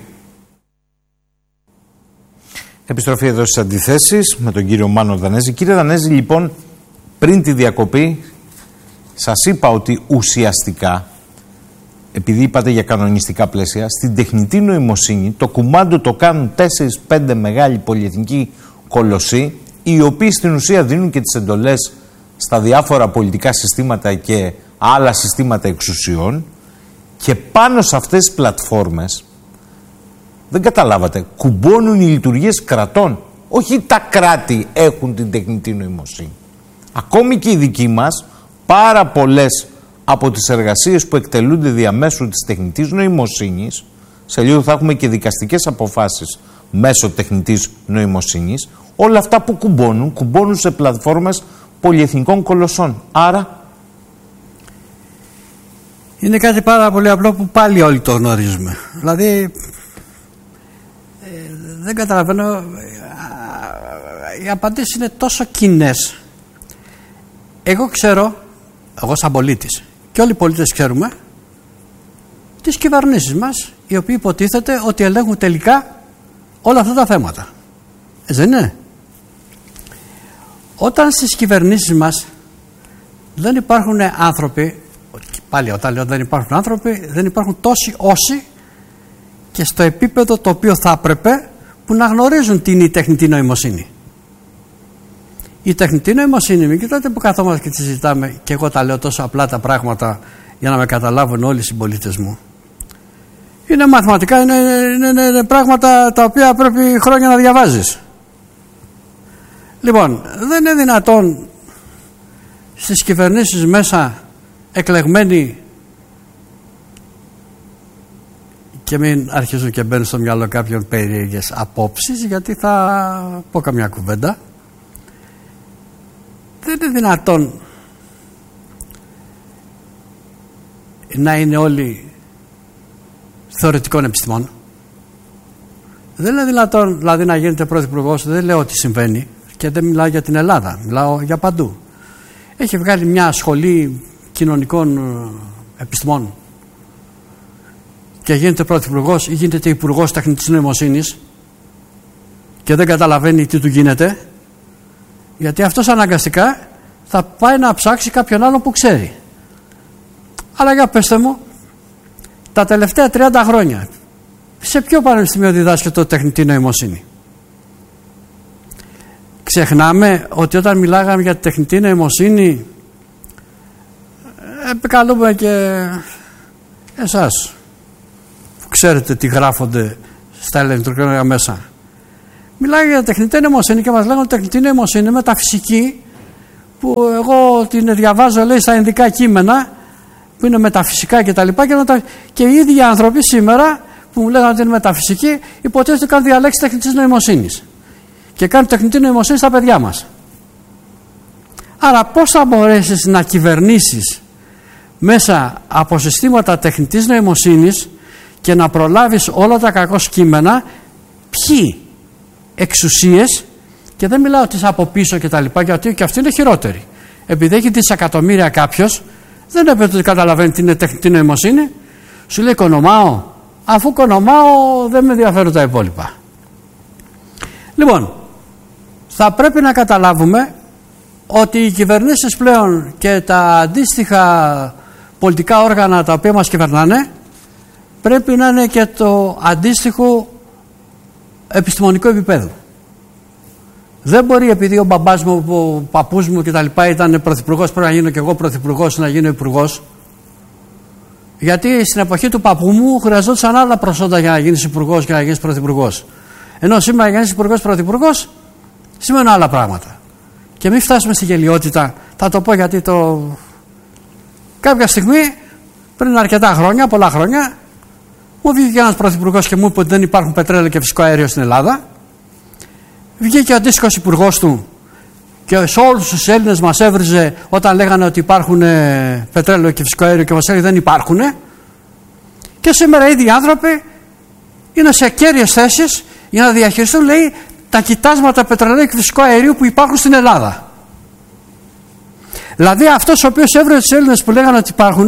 Speaker 2: Επιστροφή εδώ στις αντιθέσεις με τον κύριο Μάνο Δανέζη. Κύριε Δανέζη, λοιπόν, πριν τη διακοπή σας είπα ότι ουσιαστικά, επειδή είπατε για κανονιστικά πλαίσια, στην τεχνητή νοημοσύνη το κουμάντο το κάνουν τέσσερις πέντε μεγάλοι πολυεθνικοί κολοσσοί, οι οποίοι στην ουσία δίνουν και τις εντολές στα διάφορα πολιτικά συστήματα και άλλα συστήματα εξουσιών, και πάνω σε αυτές τις πλατφόρμες, δεν καταλάβατε, κουμπώνουν οι λειτουργίες κρατών. Όχι τα κράτη έχουν την τεχνητή νοημοσύνη. Ακόμη και οι δικοί μας, πάρα πολλές από τις εργασίες που εκτελούνται διαμέσου της τεχνητής νοημοσύνης, σε λίγο θα έχουμε και δικαστικές αποφάσεις μέσω τεχνητής νοημοσύνης, όλα αυτά που κουμπώνουν, κουμπώνουν σε πλατφόρμες πολυεθνικών κολοσσών. Άρα
Speaker 1: είναι κάτι πάρα πολύ απλό που πάλι όλοι το γνωρίζουμε. Δηλαδή ε, δεν καταλαβαίνω, οι απαντήσεις είναι τόσο κοινές. Εγώ ξέρω, εγώ σαν πολίτης, και όλοι οι πολίτες ξέρουμε τις κυβερνήσεις μας, οι οποίοι υποτίθεται ότι ελέγχουν τελικά όλα αυτά τα θέματα. Έτσι δεν είναι? Όταν στις κυβερνήσεις μας δεν υπάρχουν άνθρωποι, πάλι όταν λέω δεν υπάρχουν άνθρωποι, δεν υπάρχουν τόσοι όσοι και στο επίπεδο το οποίο θα έπρεπε, που να γνωρίζουν τι είναι η τεχνητή νοημοσύνη. Η τεχνητή νοημοσύνη, μην κοιτάτε που καθόμαστε και τη συζητάμε και εγώ τα λέω τόσο απλά τα πράγματα για να με καταλάβουν όλοι οι συμπολίτες μου. Είναι μαθηματικά, είναι, είναι, είναι, είναι πράγματα τα οποία πρέπει χρόνια να διαβάζεις. Λοιπόν, δεν είναι δυνατόν στις κυβερνήσεις μέσα εκλεγμένοι, και μην αρχίζουν και μπαίνουν στο μυαλό κάποιων περίεργες απόψεις, γιατί θα πω καμιά κουβέντα. Δεν είναι δυνατόν να είναι όλοι θεωρητικών επιστημών. Δεν είναι δυνατόν δηλαδή να γίνεται πρωθυπουργός, δεν λέω ότι συμβαίνει, και δεν μιλάω για την Ελλάδα, μιλάω για παντού. Έχει βγάλει μια σχολή κοινωνικών επιστημών και γίνεται πρωθυπουργός ή γίνεται υπουργός τεχνητής νοημοσύνης και δεν καταλαβαίνει τι του γίνεται, γιατί αυτός αναγκαστικά θα πάει να ψάξει κάποιον άλλο που ξέρει. Αλλά για πέστε μου, τα τελευταία τριάντα χρόνια σε ποιο πανεπιστήμιο διδάσκεται το τεχνητή νοημοσύνη? Ξεχνάμε ότι όταν μιλάγαμε για τεχνητή νοημοσύνη επικαλούμε και εσάς που ξέρετε τι γράφονται στα ηλεκτρονικά μέσα. Μιλάει για τεχνητή νοημοσύνη και μας λέγανε ότι τεχνητή νοημοσύνη είναι μεταφυσική που εγώ την διαβάζω, λέει, στα ειδικά κείμενα που είναι μεταφυσικά και τα λοιπά, και, τα... και οι ίδιοι άνθρωποι σήμερα που μου λέγανε ότι είναι μεταφυσική υποτίθεται ότι κάνουν διαλέξει τεχνητής νοημοσύνης και κάνουν τεχνητή νοημοσύνη στα παιδιά μας. Άρα πώς θα μπορέσεις να κυβερνήσεις μέσα από συστήματα τεχνητής νοημοσύνης και να προλάβεις όλα τα κακό κείμενα, ποιοι εξουσίες, και δεν μιλάω ότι είσαι από πίσω και τα λοιπά, γιατί και αυτή είναι χειρότερη. Επειδή έχει δισεκατομμύρια κάποιος, δεν είναι ότι καταλαβαίνει τι είναι τεχνητή νοημοσύνη, σου λέει οικονομάω, αφού οικονομάω δεν με ενδιαφέρουν τα υπόλοιπα. Λοιπόν, θα πρέπει να καταλάβουμε ότι οι κυβερνήσεις πλέον και τα αντίστοιχα πολιτικά όργανα τα οποία μας κυβερνάνε πρέπει να είναι και το αντίστοιχο επιστημονικό επίπεδο. Δεν μπορεί επειδή ο μπαμπάς μου, ο παππούς μου κτλ. Ήταν πρωθυπουργός, πρέπει να γίνω και εγώ πρωθυπουργός, να γίνω υπουργός. Γιατί στην εποχή του παππού μου χρειαζόταν άλλα προσόντα για να γίνεις υπουργός και να γίνεις πρωθυπουργός. Ενώ σήμερα για να γίνεις υπουργός, πρωθυπουργός σημαίνουν άλλα πράγματα. Και μην φτάσουμε στη γελιότητα, θα το πω γιατί το. Κάποια στιγμή, πριν αρκετά χρόνια, πολλά χρόνια, μου βγήκε ένας πρωθυπουργός και μου είπε ότι δεν υπάρχουν πετρέλαιο και φυσικό αέριο στην Ελλάδα. Βγήκε ο αντίστοιχος υπουργός του και σε όλους τους Έλληνες μας έβριζε όταν λέγανε ότι υπάρχουν ε, πετρέλαιο και φυσικό αέριο και μας έλεγε δεν υπάρχουν. Και σήμερα οι ίδιοι άνθρωποι είναι σε κέρυες θέσεις για να διαχειριστούν, λέει, τα κοιτάσματα πετρελαίου και φυσικού αερίου που υπάρχουν στην Ελλάδα. Δηλαδή αυτός ο οποίος έβριζε τους Έλληνες που λέγανε ότι υπάρχουν,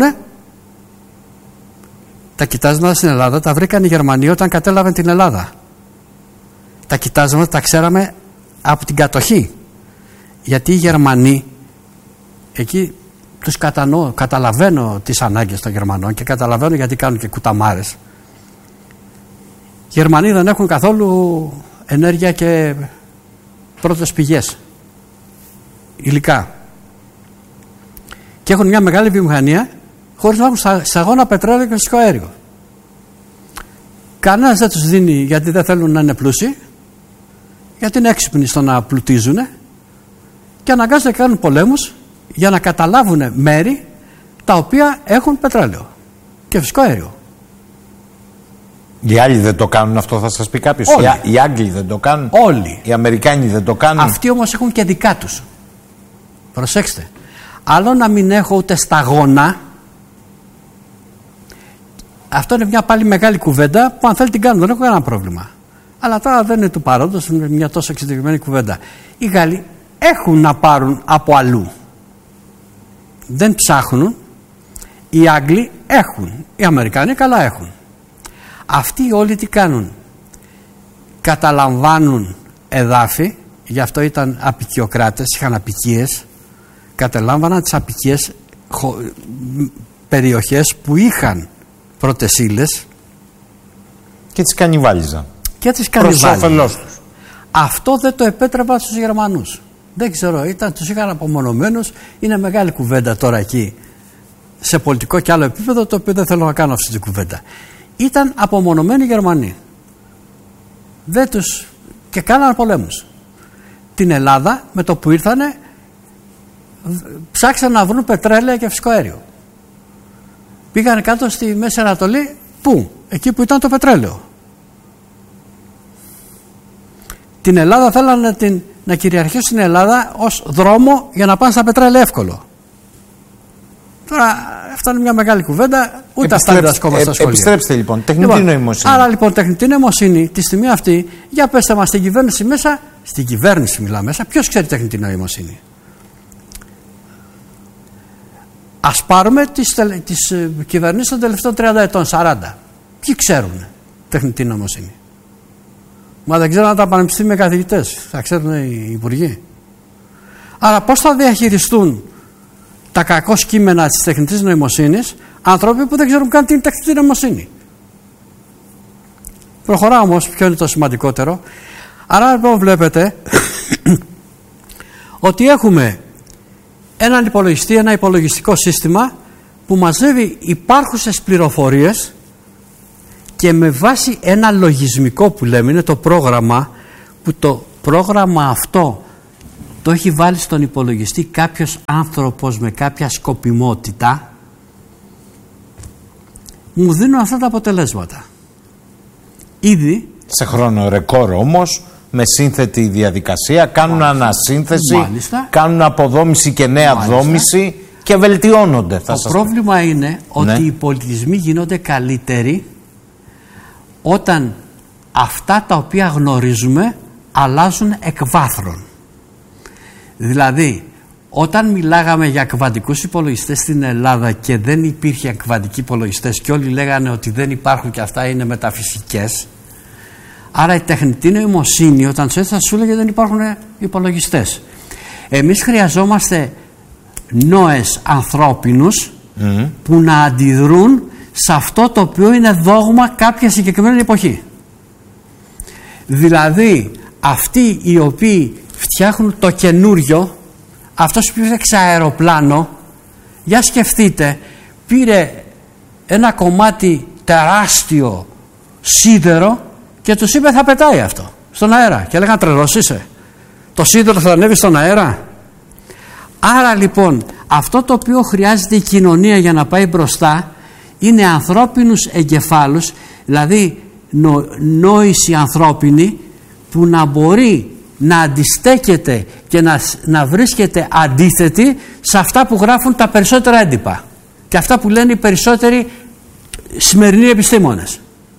Speaker 1: τα κοιτάσματα στην Ελλάδα τα βρήκαν οι Γερμανοί όταν κατέλαβαν την Ελλάδα. Τα κοιτάσματα τα ξέραμε από την κατοχή. Γιατί οι Γερμανοί, εκεί τους κατανοώ, καταλαβαίνω τις ανάγκες των Γερμανών και καταλαβαίνω γιατί κάνουν και κουταμάρες. Οι Γερμανοί δεν έχουν καθόλου ενέργεια και πρώτες πηγές, υλικά. Και έχουν μια μεγάλη βιομηχανία χωρίς να έχουν σταγόνα πετρέλαιο και φυσικό αέριο. Κανένας δεν τους δίνει γιατί δεν θέλουν να είναι πλούσιοι, γιατί είναι έξυπνοι στο να πλουτίζουν και αναγκάζονται να κάνουν πολέμους για να καταλάβουν μέρη τα οποία έχουν πετρέλαιο και φυσικό αέριο.
Speaker 2: Οι άλλοι δεν το κάνουν αυτό, θα σας πει κάποιος. Οι, οι Άγγλοι δεν το κάνουν.
Speaker 1: Όλοι.
Speaker 2: Οι Αμερικάνοι δεν το κάνουν.
Speaker 1: Αυτοί όμως έχουν και δικά τους. Προσέξτε. Άλλο να μην έχω ούτε σταγόνα. Αυτό είναι μια πάλι μεγάλη κουβέντα που αν θέλει την κάνω, δεν έχω κανένα πρόβλημα. Αλλά τώρα δεν είναι του παρόντος, είναι μια τόσο εξειδικευμένη κουβέντα. Οι Γάλλοι έχουν να πάρουν από αλλού. Δεν ψάχνουν. Οι Άγγλοι έχουν. Οι Αμερικάνοι καλά έχουν. Αυτοί όλοι τι κάνουν? Καταλαμβάνουν εδάφη, γι' αυτό ήταν απικιοκράτες, είχαν απικίες, καταλάμβαναν τις απικίες χω, περιοχές που είχαν πρώτες ύλες
Speaker 2: και τις κανιβάλιζαν.
Speaker 1: Και τις κανιβάλιζαν. Αυτό δεν το επέτρεπαν στους Γερμανούς. Δεν ξέρω, ήταν, τους είχαν απομονωμένους. Είναι μεγάλη κουβέντα τώρα εκεί σε πολιτικό και άλλο επίπεδο, το οποίο δεν θέλω να κάνω αυτή την κουβέντα. Ήταν απομονωμένοι οι Γερμανοί. Δεν τους... και κάνανε πολέμους. Την Ελλάδα με το που ήρθανε ψάξαν να βρουν πετρέλαιο και φυσικό αέριο. Πήγανε κάτω στη Μέση Ανατολή. Πού? Εκεί που ήταν το πετρέλαιο. Την Ελλάδα θέλανε να, την, να κυριαρχήσουν στην Ελλάδα ως δρόμο για να πάνε στα πετρέλαια εύκολο. Τώρα αυτό είναι μια μεγάλη κουβέντα, ούτε αυτά δεν διδασκόμαστε στα σχολεία.
Speaker 2: Επιστρέψτε λοιπόν, τεχνητή
Speaker 1: λοιπόν,
Speaker 2: νοημοσύνη.
Speaker 1: Άρα λοιπόν τεχνητή νοημοσύνη τη στιγμή αυτή, για πέστε μας στην κυβέρνηση μέσα, στην κυβέρνηση μιλάμε μέσα, ποιος ξέρει τεχνητή νοημοσύνη? Ας πάρουμε τις, τις κυβερνήσεις των τελευταίων τριάντα ετών, σαράντα. Ποιοι ξέρουν τεχνητή νοημοσύνη? Μα δεν ξέρουν τα πανεπιστήμια καθηγητές, θα ξέρουν οι υπουργοί. Άρα πώς θα διαχειριστούν τα κακό κείμενα της τεχνητής νοημοσύνης άνθρωποι που δεν ξέρουν καν τι είναι τεχνητή νοημοσύνη? Προχωράω όμως, ποιο είναι το σημαντικότερο. Άρα λοιπόν βλέπετε ότι έχουμε έναν υπολογιστή, ένα υπολογιστικό σύστημα που μαζεύει υπάρχουσες πληροφορίες και με βάση ένα λογισμικό που λέμε, είναι το πρόγραμμα, που το πρόγραμμα αυτό το έχει βάλει στον υπολογιστή κάποιος άνθρωπος με κάποια σκοπιμότητα, μου δίνουν αυτά τα αποτελέσματα. Ήδη
Speaker 2: σε χρόνο ρεκόρ όμως, με σύνθετη διαδικασία, κάνουν μάλιστα, ανασύνθεση, μάλιστα, κάνουν αποδόμηση και νέα μάλιστα, δόμηση και βελτιώνονται. Θα
Speaker 1: το
Speaker 2: σας
Speaker 1: πρόβλημα πω. είναι ότι
Speaker 2: ναι.
Speaker 1: οι πολιτισμοί γίνονται καλύτεροι όταν αυτά τα οποία γνωρίζουμε αλλάζουν εκ βάθρων. Δηλαδή, όταν μιλάγαμε για κβαντικούς υπολογιστές στην Ελλάδα και δεν υπήρχε κβαντικοί υπολογιστές και όλοι λέγανε ότι δεν υπάρχουν και αυτά είναι μεταφυσικές, άρα η τεχνητή νοημοσύνη όταν σου έθεσα σου λέγε δεν υπάρχουν υπολογιστές. Εμείς χρειαζόμαστε νόες ανθρώπινους mm. που να αντιδρούν σε αυτό το οποίο είναι δόγμα κάποια συγκεκριμένη εποχή. Δηλαδή αυτοί οι οποίοι φτιάχνουν το καινούριο, αυτός που έφτιαξε αεροπλάνο, για σκεφτείτε, πήρε ένα κομμάτι τεράστιο σίδερο και τους είπε θα πετάει αυτό στον αέρα και λέγανε τρελός είσαι, το σίδερο θα ανέβει στον αέρα. Άρα λοιπόν αυτό το οποίο χρειάζεται η κοινωνία για να πάει μπροστά είναι ανθρώπινους εγκεφάλους, δηλαδή νο, νόηση ανθρώπινη που να μπορεί να αντιστέκεται και να, να βρίσκεται αντίθετη σε αυτά που γράφουν τα περισσότερα έντυπα και αυτά που λένε οι περισσότεροι σημερινοί επιστήμονες.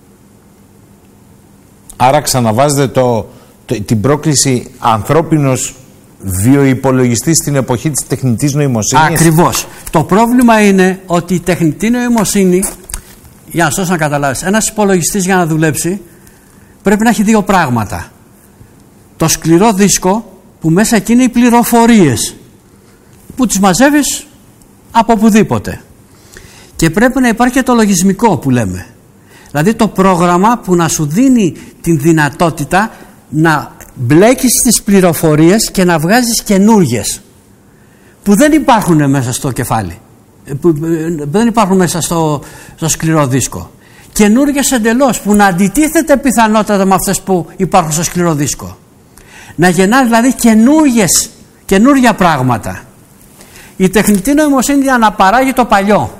Speaker 2: Άρα ξαναβάζετε το, το, την πρόκληση ανθρώπινος βιοϋπολογιστής στην εποχή της τεχνητής νοημοσύνης.
Speaker 1: Ακριβώς. Το πρόβλημα είναι ότι η τεχνητή νοημοσύνη, για να σας να καταλάβεις, ένας υπολογιστής για να δουλέψει πρέπει να έχει δύο πράγματα. Το σκληρό δίσκο που μέσα εκεί είναι οι πληροφορίες που τις μαζεύεις από οπουδήποτε, και πρέπει να υπάρχει και το λογισμικό που λέμε, δηλαδή το πρόγραμμα που να σου δίνει την δυνατότητα να μπλέκεις τις πληροφορίες και να βγάζεις καινούργιες που δεν υπάρχουν μέσα στο κεφάλι, που δεν υπάρχουν μέσα στο, στο σκληρό δίσκο, καινούργιες εντελώς που να αντιτίθεται πιθανότατα με αυτές που υπάρχουν στο σκληρό δίσκο, να γεννά δηλαδή καινούργιες, καινούργια πράγματα. Η τεχνητή νοημοσύνη αναπαράγει το παλιό,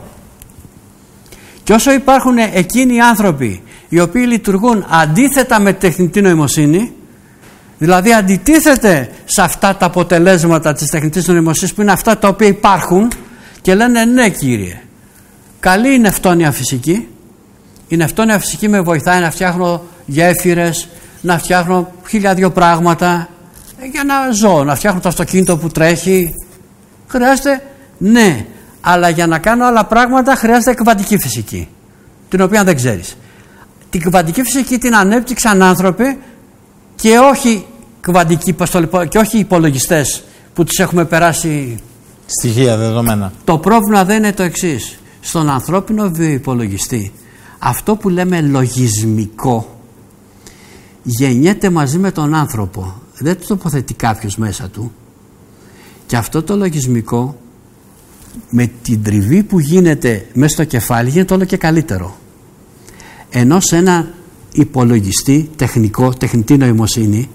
Speaker 1: και όσο υπάρχουν εκείνοι οι άνθρωποι οι οποίοι λειτουργούν αντίθετα με τεχνητή νοημοσύνη, δηλαδή αντιτίθεται σε αυτά τα αποτελέσματα της τεχνητής νοημοσύνης που είναι αυτά τα οποία υπάρχουν, και λένε ναι κύριε, καλή είναι νευτόνια φυσική, η νευτόνια φυσική με βοηθάει να φτιάχνω γέφυρες, να φτιάχνω χίλια δυο πράγματα για να ζω, να φτιάχνω το αυτοκίνητο που τρέχει, χρειάζεται, ναι, αλλά για να κάνω άλλα πράγματα χρειάζεται κβαντική φυσική, την οποία δεν ξέρεις. Την κβαντική φυσική την ανέπτυξαν άνθρωποι και όχι κβαντικοί, και όχι υπολογιστές που τους έχουμε περάσει
Speaker 2: στοιχεία, δεδομένα.
Speaker 1: Το πρόβλημα δεν είναι το εξής. Στον ανθρώπινο βιοϋπολογιστή αυτό που λέμε λογισμικό γεννιέται μαζί με τον άνθρωπο, δεν το τοποθετεί κάποιος μέσα του, και αυτό το λογισμικό με την τριβή που γίνεται μέσα στο κεφάλι γίνεται όλο και καλύτερο, ενώ σε ένα υπολογιστή τεχνικό, τεχνητή νοημοσύνη,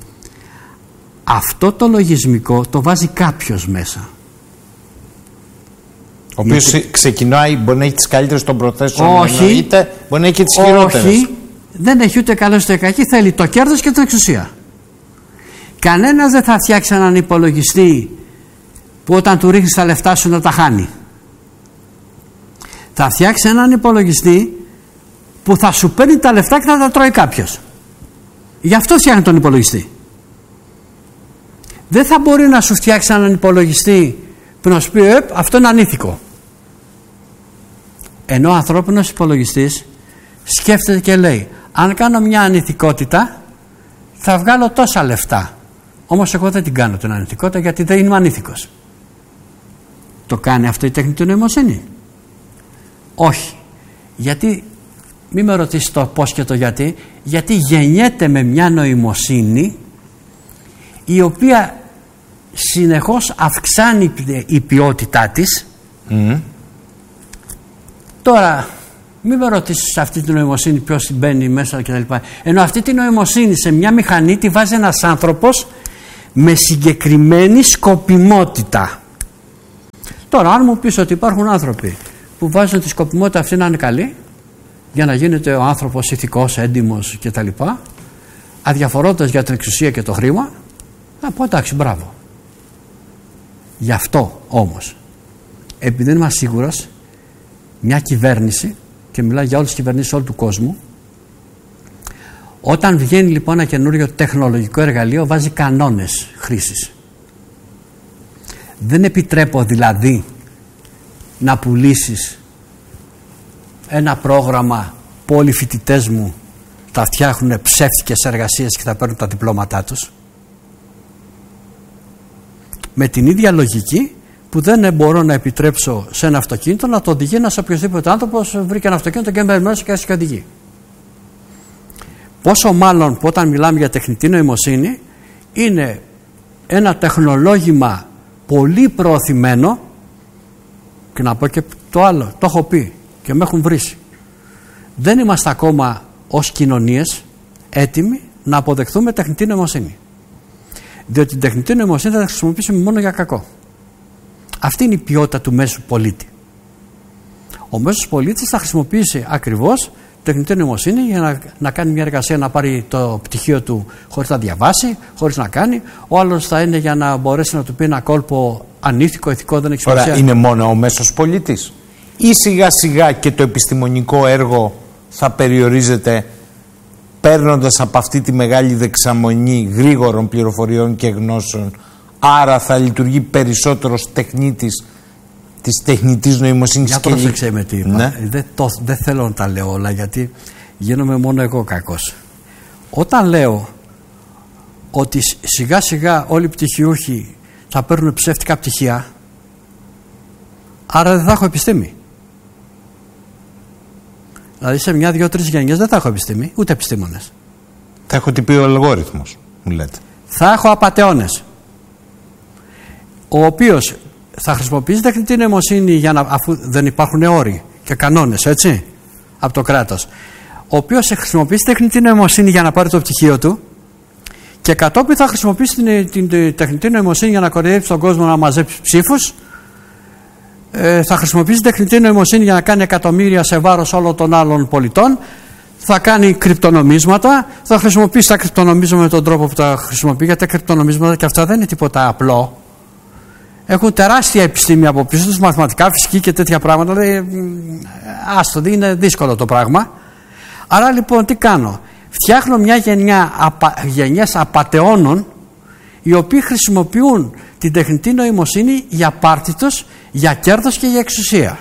Speaker 1: αυτό το λογισμικό το βάζει κάποιος μέσα,
Speaker 2: ο οποίος Γιατί... ξεκινάει, μπορεί να έχει τις καλύτερες των προθέσεων,
Speaker 1: όχι,
Speaker 2: εννοείται, μπορεί να έχει και τις χειρότερες.
Speaker 1: Όχι, δεν έχει ούτε καλό ούτε κακή, θέλει το κέρδος και την εξουσία. Κανένας δεν θα φτιάξει έναν υπολογιστή που όταν του ρίχνεις τα λεφτά σου να τα χάνει. Θα φτιάξει έναν υπολογιστή που θα σου παίρνει τα λεφτά και θα τα τρώει κάποιος. Γι' αυτό φτιάχνει τον υπολογιστή. Δεν θα μπορεί να σου φτιάξει έναν υπολογιστή που να σου πει ε, αυτό είναι ανήθικο. Ενώ ο ανθρώπινος υπολογιστής σκέφτεται και λέει, αν κάνω μια ανηθικότητα θα βγάλω τόσα λεφτά, όμως εγώ δεν την κάνω την ανηθικότητα γιατί δεν είμαι ανήθικος. Το κάνει αυτό η τεχνητή νοημοσύνη? Όχι. Γιατί, μην με ρωτήσεις το πώς και το γιατί, γιατί γεννιέται με μια νοημοσύνη η οποία συνεχώς αυξάνει η ποιότητά της. Mm. Τώρα μην με ρωτήσεις αυτή τη νοημοσύνη ποιος μπαίνει μέσα κτλ. Ενώ αυτή τη νοημοσύνη σε μια μηχανή τη βάζει ένας άνθρωπος με συγκεκριμένη σκοπιμότητα. Τώρα, αν μου πεις ότι υπάρχουν άνθρωποι που βάζουν τη σκοπιμότητα αυτή να είναι καλή, για να γίνεται ο άνθρωπος ηθικός, έντιμος κτλ., αδιαφορώντας για την εξουσία και το χρήμα, θα πω εντάξει, μπράβο. Γι' αυτό όμως, επειδή δεν είμαι σίγουρος, μια κυβέρνηση, και μιλάω για όλες τις κυβερνήσεις όλου του κόσμου, όταν βγαίνει λοιπόν ένα καινούριο τεχνολογικό εργαλείο, βάζει κανόνες χρήσης. Δεν επιτρέπω δηλαδή να πουλήσεις ένα πρόγραμμα που όλοι οι φοιτητές μου τα φτιάχνουν ψεύτικες εργασίες και θα παίρνουν τα διπλώματά τους. Με την ίδια λογική που δεν μπορώ να επιτρέψω σε ένα αυτοκίνητο να το οδηγεί ένας οποιοδήποτε άνθρωπος βρήκε ένα αυτοκίνητο και μπαίνει μέσα και οδηγεί. Πόσο μάλλον που όταν μιλάμε για τεχνητή νοημοσύνη είναι ένα τεχνολόγημα πολύ προωθημένο, και να πω και το άλλο, το έχω πει και με έχουν βρήσει. Δεν είμαστε ακόμα ως κοινωνίες έτοιμοι να αποδεχθούμε τεχνητή νοημοσύνη. Διότι την τεχνητή νοημοσύνη θα τη χρησιμοποιήσουμε μόνο για κακό. Αυτή είναι η ποιότητα του μέσου πολίτη. Ο μέσος πολίτης θα χρησιμοποιήσει ακριβώς τεχνητή νοημοσύνη για να, να κάνει μια εργασία, να πάρει το πτυχίο του χωρίς να διαβάσει, χωρίς να κάνει. Ο άλλος θα είναι για να μπορέσει να του πει ένα κόλπο ανήθικο, ηθικό, δεν έχει σημασία.
Speaker 2: Ωραία, είναι μόνο ο μέσος πολίτης, ή σιγά σιγά και το επιστημονικό έργο θα περιορίζεται παίρνοντας από αυτή τη μεγάλη δεξαμονή γρήγορων πληροφοριών και γνώσεων, άρα θα λειτουργεί περισσότερος τεχνίτης της τεχνητής νοημοσύνης?
Speaker 1: Για πρόσεξε με τι είπα. Ναι. Δεν, το, δεν θέλω να τα λέω όλα, γιατί γίνομαι μόνο εγώ κακός. Όταν λέω ότι σιγά σιγά όλοι οι πτυχιούχοι θα παίρνουν ψεύτικα πτυχία, άρα δεν θα έχω επιστήμη. Δηλαδή σε μια, δύο, τρεις γενιές δεν θα έχω επιστήμη, ούτε επιστήμονες.
Speaker 2: Θα έχω τι πει ο αλγόριθμος, μου λέτε.
Speaker 1: Θα έχω απατεώνες, ο οποίος θα χρησιμοποιήσει τεχνητή νοημοσύνη για να, αφού δεν υπάρχουν όροι και κανόνες, έτσι, από το κράτος, ο οποίος θα χρησιμοποιήσει τεχνητή νοημοσύνη για να πάρει το πτυχίο του, και κατόπιν θα χρησιμοποιήσει την, την, την τεχνητή νοημοσύνη για να κοροϊδέψει τον κόσμο, να μαζέψει ψήφους. Ε, θα χρησιμοποιήσει τεχνητή νοημοσύνη για να κάνει εκατομμύρια σε βάρος όλων των άλλων πολιτών. Θα κάνει κρυπτονομίσματα. Θα χρησιμοποιήσει τα κρυπτονομίσματα με τον τρόπο που τα χρησιμοποιεί, γιατί τα κρυπτονομίσματα και αυτά δεν είναι τίποτα απλό. Έχουν τεράστια επιστήμη από πίσω τους, μαθηματικά, φυσική και τέτοια πράγματα. Δηλαδή, άστο, είναι δύσκολο το πράγμα. Άρα λοιπόν τι κάνω? Φτιάχνω μια γενιά, απα, γενιές απατεώνων, οι οποίοι χρησιμοποιούν την τεχνητή νοημοσύνη για πάρτι τους, για κέρδος και για εξουσία.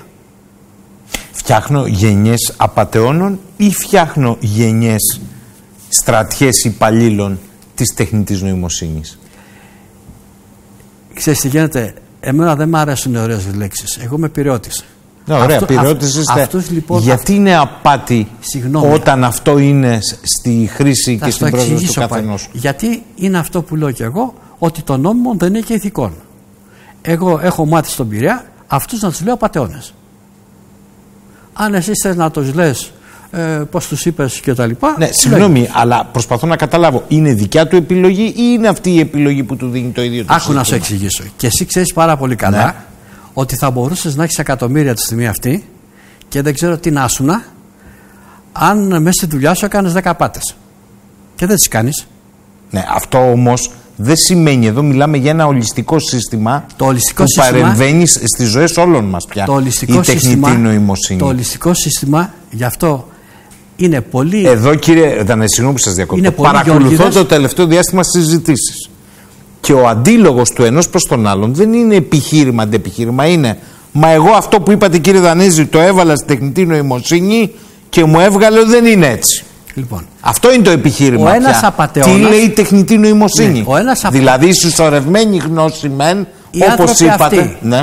Speaker 2: Φτιάχνω γενιές απατεώνων ή φτιάχνω γενιές στρατιές υπαλλήλων της τεχνητής νοημοσύνης?
Speaker 1: Ξέρεις τι γίνεται? Εμένα δεν μου αρέσουν οι ωραίες λέξεις. Εγώ είμαι πυραιώτης.
Speaker 2: Ναι, ωραία, πυραιώτης είστε.
Speaker 1: Αυτούς, λοιπόν,
Speaker 2: γιατί αυτ... είναι απάτη?
Speaker 1: Συγγνώμη,
Speaker 2: όταν αυτό είναι στη χρήση και στην πρόσβαση του καθενός?
Speaker 1: Γιατί είναι αυτό που λέω και εγώ, ότι το νόμιμο δεν είναι και ηθικών. Εγώ έχω μάθει στον Πειραιά αυτούς να τους λέω απατεώνες. Αν εσύ θες να τους λες ε, πώς τους είπες και τα λοιπά.
Speaker 2: Ναι, συγγνώμη, λέει. Αλλά προσπαθώ να καταλάβω, είναι δικιά του επιλογή ή είναι αυτή η επιλογή που του δίνει το ίδιο το
Speaker 1: Άκου
Speaker 2: σύστημα?
Speaker 1: να σου εξηγήσω. Και εσύ ξέρεις πάρα πολύ καλά, ναι, ότι θα μπορούσες να έχεις εκατομμύρια τη στιγμή αυτή και δεν ξέρω τι να ήσουνα αν μέσα στη δουλειά σου έκανες δέκα απάτες. Και δεν τις κάνεις.
Speaker 2: Ναι, αυτό όμως δεν σημαίνει, εδώ μιλάμε για ένα ολιστικό σύστημα,
Speaker 1: το ολιστικό
Speaker 2: που
Speaker 1: σύστημα,
Speaker 2: παρεμβαίνει στις ζωές όλων μας πια.
Speaker 1: Το ολιστικό
Speaker 2: η τεχνητή
Speaker 1: σύστημα,
Speaker 2: νοημοσύνη.
Speaker 1: Το ολιστικό σύστημα, γι' αυτό είναι πολύ...
Speaker 2: Εδώ κύριε Δανέζη, συγγνώμη που σας διακόπτω, παρακολουθώ γεωργίδες... το τελευταίο διάστημα συζητήσεις. Και ο αντίλογος του ενός προς τον άλλον δεν είναι επιχείρημα αντεπιχείρημα, είναι μα εγώ αυτό που είπατε κύριε Δανέζη το έβαλα στη τεχνητή νοημοσύνη και μου έβγαλε ότι δεν είναι έτσι.
Speaker 1: Λοιπόν,
Speaker 2: αυτό είναι το επιχείρημα. Τι λέει η τεχνητή νοημοσύνη?
Speaker 1: Ναι, απα...
Speaker 2: Δηλαδή συσσωρευμένη γνώση μεν, όπως είπατε.
Speaker 1: Αυτοί,
Speaker 2: ναι.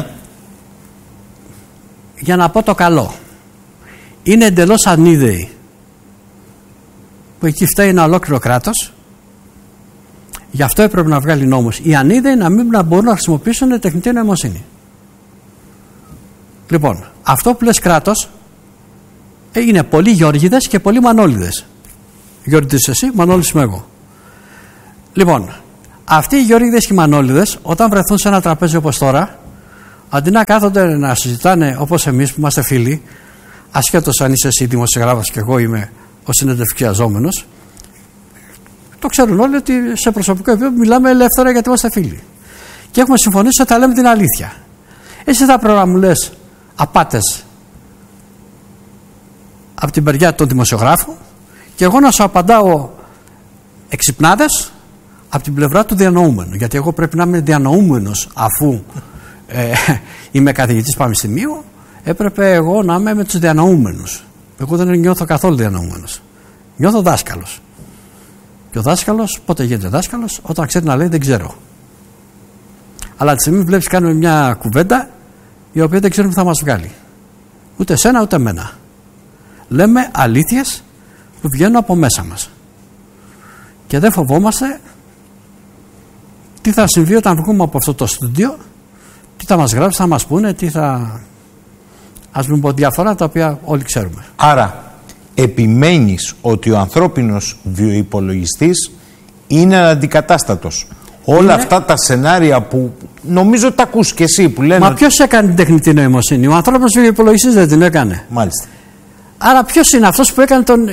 Speaker 1: Για να πω το καλό, είναι εντελώς ανίδεοι, που εκεί φταίει ένα ολόκληρο κράτος. Γι' αυτό έπρεπε να βγάλει νόμους οι ανίδεοι να μην να μπορούν να χρησιμοποιήσουν τεχνητή νοημοσύνη. Λοιπόν, αυτό που λες κράτος είναι πολλοί Γιώργιδες και πολλοί Μανώλιδες. Γιώργιδες εσύ, Μανώλης είμαι εγώ. Λοιπόν, Αυτοί οι γεωργίδες και οι μανόλιδες, όταν βρεθούν σε ένα τραπέζι όπως τώρα, αντί να κάθονται να συζητάνε όπως εμείς που είμαστε φίλοι, ασχέτως αν είσαι εσύ δημοσιογράφος και εγώ είμαι ο συνεντευξιαζόμενος, το ξέρουν όλοι ότι σε προσωπικό επίπεδο μιλάμε ελεύθερα γιατί είμαστε φίλοι. Και έχουμε συμφωνήσει ότι θα λέμε την αλήθεια. Εσύ θα πρέπει να μου λες απάτες από την μεριά των δημοσιογράφων και εγώ να σου απαντάω εξυπνάδες από την πλευρά του διανοούμενου. Γιατί εγώ πρέπει να είμαι διανοούμενος αφού ε, είμαι καθηγητής πανεπιστημίου, έπρεπε εγώ να είμαι με τους διανοούμενους. Εγώ δεν νιώθω καθόλου διανοούμενος. Νιώθω δάσκαλος. Και ο δάσκαλος πότε γίνεται δάσκαλος? Όταν ξέρει να λέει δεν ξέρω. Αλλά τη στιγμή βλέπεις κάνουμε μια κουβέντα η οποία δεν ξέρουμε που θα μας βγάλει. Ούτε εσένα ούτε εμένα. Λέμε αλήθειες που βγαίνουν από μέσα μας. Και δεν φοβόμαστε τι θα συμβεί όταν βγούμε από αυτό το στούντιο, τι θα μας γράψει, θα μας πούνε, τι θα... Ας μην πω διάφορα τα οποία όλοι ξέρουμε.
Speaker 2: Άρα επιμένεις ότι ο ανθρώπινος βιοϋπολογιστής είναι αντικατάστατος. Είναι... Όλα αυτά τα σενάρια που νομίζω τα ακούς και εσύ που λένε...
Speaker 1: Μα ποιος έκανε την τεχνητή νοημοσύνη? Ο ανθρώπινος βιοϋπολογιστής δεν την έκανε.
Speaker 2: Μάλιστα.
Speaker 1: Άρα ποιος είναι αυτός που έκανε τον...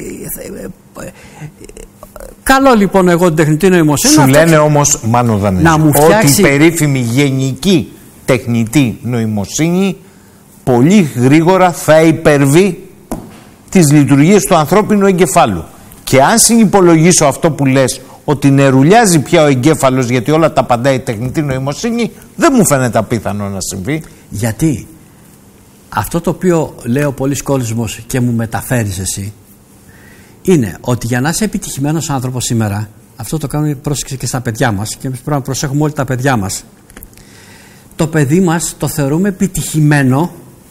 Speaker 1: Καλό λοιπόν εγώ την τεχνητή νοημοσύνη.
Speaker 2: Σου λένε όμως, Μάνο Δανέζη,
Speaker 1: φτιάξει...
Speaker 2: ότι η περίφημη γενική τεχνητή νοημοσύνη πολύ γρήγορα θα υπερβεί τις λειτουργίες του ανθρώπινου εγκεφάλου. Και αν συνυπολογίσω αυτό που λες, ότι νερουλιάζει πια ο εγκέφαλος γιατί όλα τα απαντάει η τεχνητή νοημοσύνη, δεν μου φαίνεται απίθανο να συμβεί.
Speaker 1: Γιατί αυτό το οποίο λέει ο πολύς κόσμος και μου μεταφέρεις εσύ είναι ότι για να είσαι επιτυχημένος άνθρωπος σήμερα, αυτό το κάνουμε πρόσεξε και στα παιδιά μας και εμείς πρέπει να προσέχουμε όλοι τα παιδιά μας. Το παιδί μας το θεωρούμε επιτυχημένο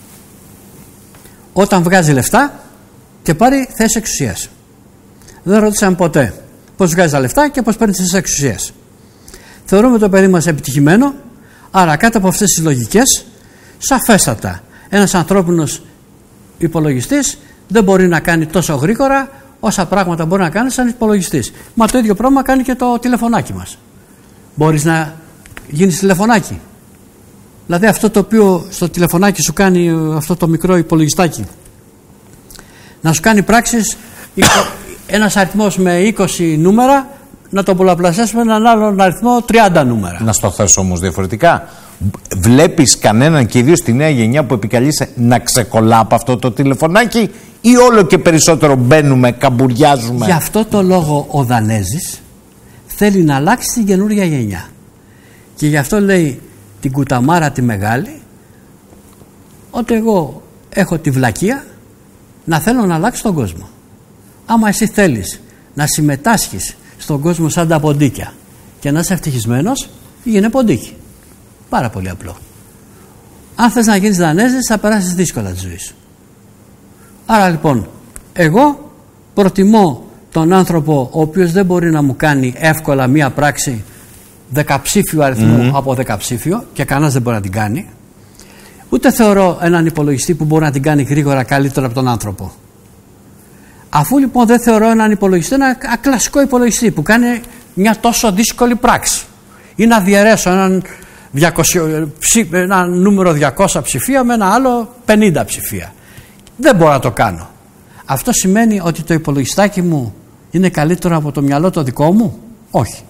Speaker 1: όταν βγάζει λεφτά και πάρει θέση εξουσίας. Δεν ρωτήσαμε ποτέ πώς βγάζει τα λεφτά και πώς παίρνει τις εξουσίες. Θεωρούμε το παιδί μας επιτυχημένο, άρα κάτω από αυτές τις λογικές, σαφέστατα, ένας ανθρώπινος υπολογιστής δεν μπορεί να κάνει τόσο γρήγορα όσα πράγματα μπορεί να κάνει σαν υπολογιστής. Μα το ίδιο πράγμα κάνει και το τηλεφωνάκι μας. Μπορείς να γίνεις τηλεφωνάκι. Δηλαδή αυτό το οποίο στο τηλεφωνάκι σου κάνει αυτό το μικρό υπολογιστάκι, να σου κάνει πράξεις, ένας αριθμός με είκοσι νούμερα να το πολλαπλασιάσουμε με έναν άλλον αριθμό τριάντα νούμερα.
Speaker 2: Να στο θέσω όμως διαφορετικά. Βλέπεις κανέναν και ιδίως στη νέα γενιά που επικαλείσαι να ξεκολλά από αυτό το τηλεφωνάκι ή όλο και περισσότερο μπαίνουμε, καμπουριάζουμε?
Speaker 1: Γι' αυτό το λόγο ο Δανέζης θέλει να αλλάξει την καινούργια γενιά. Και γι' αυτό λέει την κουταμάρα τη μεγάλη ότι εγώ έχω τη βλακεία να θέλω να αλλάξω τον κόσμο. Άμα εσύ θέλεις να συμμετάσχεις στον κόσμο σαν τα ποντίκια και να είσαι ευτυχισμένος, γίνε ποντίκι. Πάρα πολύ απλό. Αν θες να γίνεις Δανέζης θα περάσεις δύσκολα τη ζωή σου. Άρα λοιπόν εγώ προτιμώ τον άνθρωπο ο οποίος δεν μπορεί να μου κάνει εύκολα μία πράξη δεκαψήφιο αριθμό mm-hmm. από δεκαψήφιο και κανένας δεν μπορεί να την κάνει. Ούτε θεωρώ έναν υπολογιστή που μπορεί να την κάνει γρήγορα καλύτερα από τον άνθρωπο. Αφού λοιπόν δεν θεωρώ έναν υπολογιστή, ένα κλασικό υπολογιστή που κάνει μια τόσο δύσκολη πράξη ή να διαιρέσω έναν, διακόσια, ένα νούμερο διακόσια ψηφία με ένα άλλο πενήντα ψηφία. Δεν μπορώ να το κάνω. Αυτό σημαίνει ότι το υπολογιστάκι μου είναι καλύτερο από το μυαλό το δικό μου? Όχι.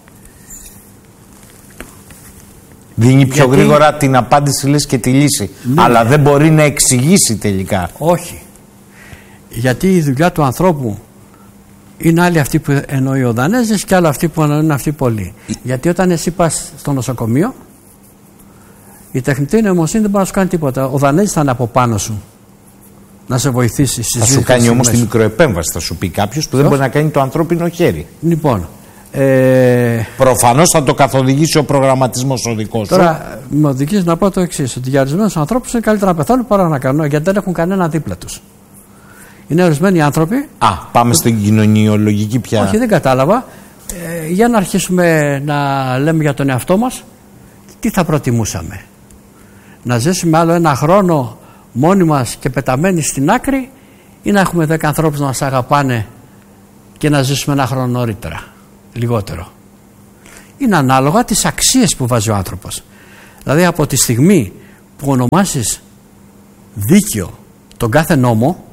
Speaker 2: Δίνει πιο Γιατί... γρήγορα την απάντηση λες και τη λύση. Ναι. Αλλά δεν μπορεί να εξηγήσει τελικά.
Speaker 1: Όχι. Γιατί η δουλειά του ανθρώπου είναι άλλη αυτή που εννοεί ο Δανέζης και άλλη αυτή που εννοεί αυτή πολλοί. Γιατί όταν εσύ πας στο νοσοκομείο, η τεχνητή νοημοσύνη δεν μπορεί να σου κάνει τίποτα. Ο Δανέζης θα είναι από πάνω σου να σε βοηθήσει.
Speaker 2: Θα σου κάνει όμως τη μικροεπέμβαση, θα σου πει κάποιος που δεν μπορεί να κάνει το ανθρώπινο χέρι.
Speaker 1: Λοιπόν. Ε...
Speaker 2: Προφανώς θα το καθοδηγήσει ο προγραμματισμός ο δικός σου.
Speaker 1: Τώρα με οδηγείς να πω το εξής, ότι για ορισμένους ανθρώπους είναι καλύτερα να πεθάνουν παρά να κάνουν, γιατί δεν έχουν κανένα δίπλα τους. Είναι ορισμένοι άνθρωποι.
Speaker 2: Α, πάμε στην κοινωνιολογική πια.
Speaker 1: Όχι, δεν κατάλαβα. Ε, για να αρχίσουμε να λέμε για τον εαυτό μας, τι θα προτιμούσαμε? Να ζήσουμε άλλο ένα χρόνο μόνοι μας και πεταμένοι στην άκρη, ή να έχουμε δέκα ανθρώπους να μας αγαπάνε και να ζήσουμε ένα χρόνο νωρίτερα, λιγότερο? είναι ανάλογα τις αξίες που βάζει ο άνθρωπος. Δηλαδή από τη στιγμή που ονομάσεις δίκαιο τον κάθε νόμο,